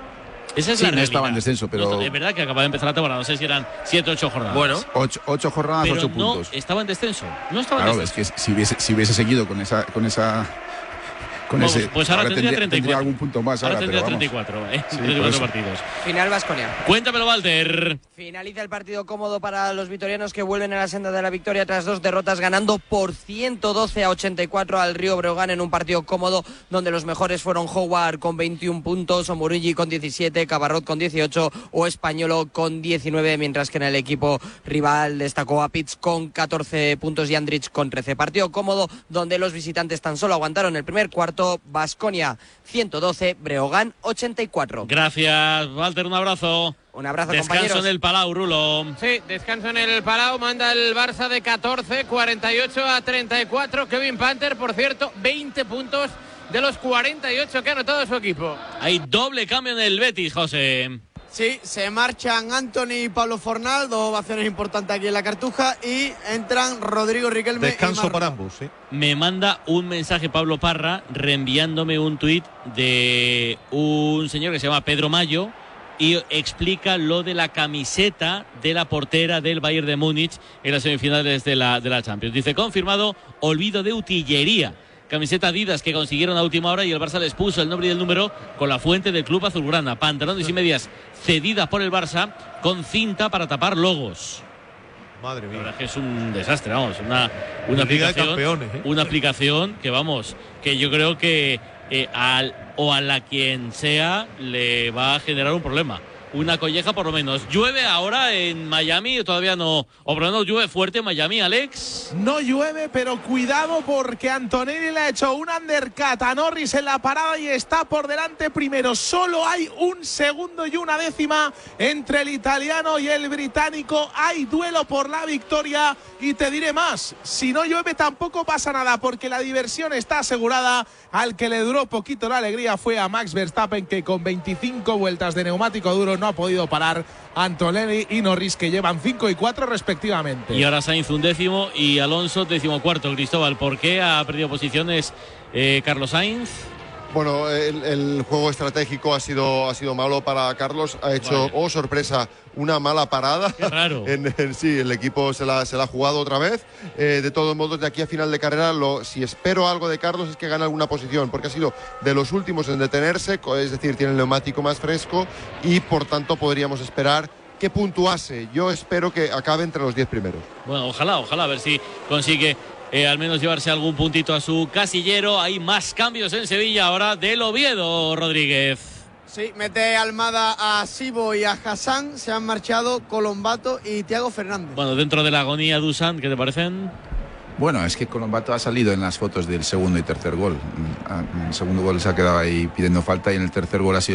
Esa es sí, la no realidad. estaba en descenso, pero... No, es verdad que acaba de empezar la temporada, no sé si eran siete o ocho jornadas. Bueno, ocho, ocho jornadas, pero ocho no puntos. estaba en descenso, no estaba claro, en descenso. Es que si hubiese, si hubiese seguido con esa... Con esa con Vamos, ese, pues ahora, ahora tendría, tendría, treinta y cuatro. tendría algún punto más. Ahora, ahora tendría pero treinta y cuatro, ¿eh? Sí, treinta y cuatro partidos. Final Baskonia. Cuéntamelo, Walter. Finaliza el partido cómodo para los vitorianos que vuelven a la senda de la victoria tras dos derrotas, ganando por ciento doce a ochenta y cuatro al Río Breogán en un partido cómodo donde los mejores fueron Howard con veintiún puntos, Omurigi con diecisiete, Cabarrot con dieciocho o Españolo con diecinueve, mientras que en el equipo rival destacó a Pitts con catorce puntos y Andrich con trece. Partido cómodo donde los visitantes tan solo aguantaron el primer cuarto. Baskonia ciento doce, Breogán ochenta y cuatro. Gracias, Walter, un abrazo. Un abrazo, descanso compañeros. en el Palau, Rulo. Sí, descanso en el Palau. Manda el Barça de catorce, cuarenta y ocho a treinta y cuatro. Kevin Panther, por cierto, veinte puntos de los cuarenta y ocho que ha anotado su equipo. Hay doble cambio en el Betis, José. Sí, se marchan Anthony y Pablo Fornal, dos ovaciones importantes aquí en la Cartuja, y entran Rodrigo Riquelme. Descanso y para ambos, sí. Me manda un mensaje Pablo Parra reenviándome un tuit de un señor que se llama Pedro Mayo y explica lo de la camiseta de la portera del Bayern de Múnich en las semifinales de la, de la Champions. Dice, confirmado, olvido de utillería. Camiseta Adidas que consiguieron a última hora y el Barça les puso el nombre y el número con la fuente del club azulgrana. Pantalones y medias cedidas por el Barça con cinta para tapar logos. Madre mía. La verdad es que es un desastre, vamos, una, una aplicación, campeones, ¿eh? Una aplicación que vamos, que yo creo que eh, al, o a la quien sea le va a generar un problema. una colleja por lo menos. ¿Llueve ahora en Miami? Todavía no. O por lo menos llueve fuerte en Miami, Alex. No llueve, pero cuidado porque Antonelli le ha hecho un undercut a Norris en la parada y está por delante primero. Solo hay un segundo y una décima entre el italiano y el británico. Hay duelo por la victoria y te diré más. Si no llueve tampoco pasa nada porque la diversión está asegurada. Al que le duró poquito la alegría fue a Max Verstappen, que con veinticinco vueltas de neumático duro no ha podido parar a Antonelli y Norris, que llevan cinco y cuatro respectivamente. Y ahora Sainz un décimo y Alonso décimo cuarto. Cristóbal, ¿por qué ha perdido posiciones eh, Carlos Sainz? Bueno, el, el juego estratégico ha sido, ha sido malo para Carlos. Ha hecho, vale. oh sorpresa, una mala parada. Qué raro. En, en, sí, el equipo se la, se la ha jugado otra vez. Eh, de todos modos, de aquí a final de carrera, lo, si espero algo de Carlos es que gane alguna posición, porque ha sido de los últimos en detenerse, es decir, tiene el neumático más fresco y por tanto podríamos esperar que puntuase. Yo espero que acabe entre los diez primeros. Bueno, ojalá, ojalá, a ver si consigue Eh, al menos llevarse algún puntito a su casillero. Hay más cambios en Sevilla ahora del Oviedo, Rodríguez. Sí, mete Almada a Sibo y a Hassan. Se han marchado Colombato y Thiago Fernández. Bueno, dentro de la agonía, Dusan, ¿qué te parecen? Bueno, es que Colombato ha salido en las fotos del segundo y tercer gol. El segundo gol se ha quedado ahí pidiendo falta y en el tercer gol ha sido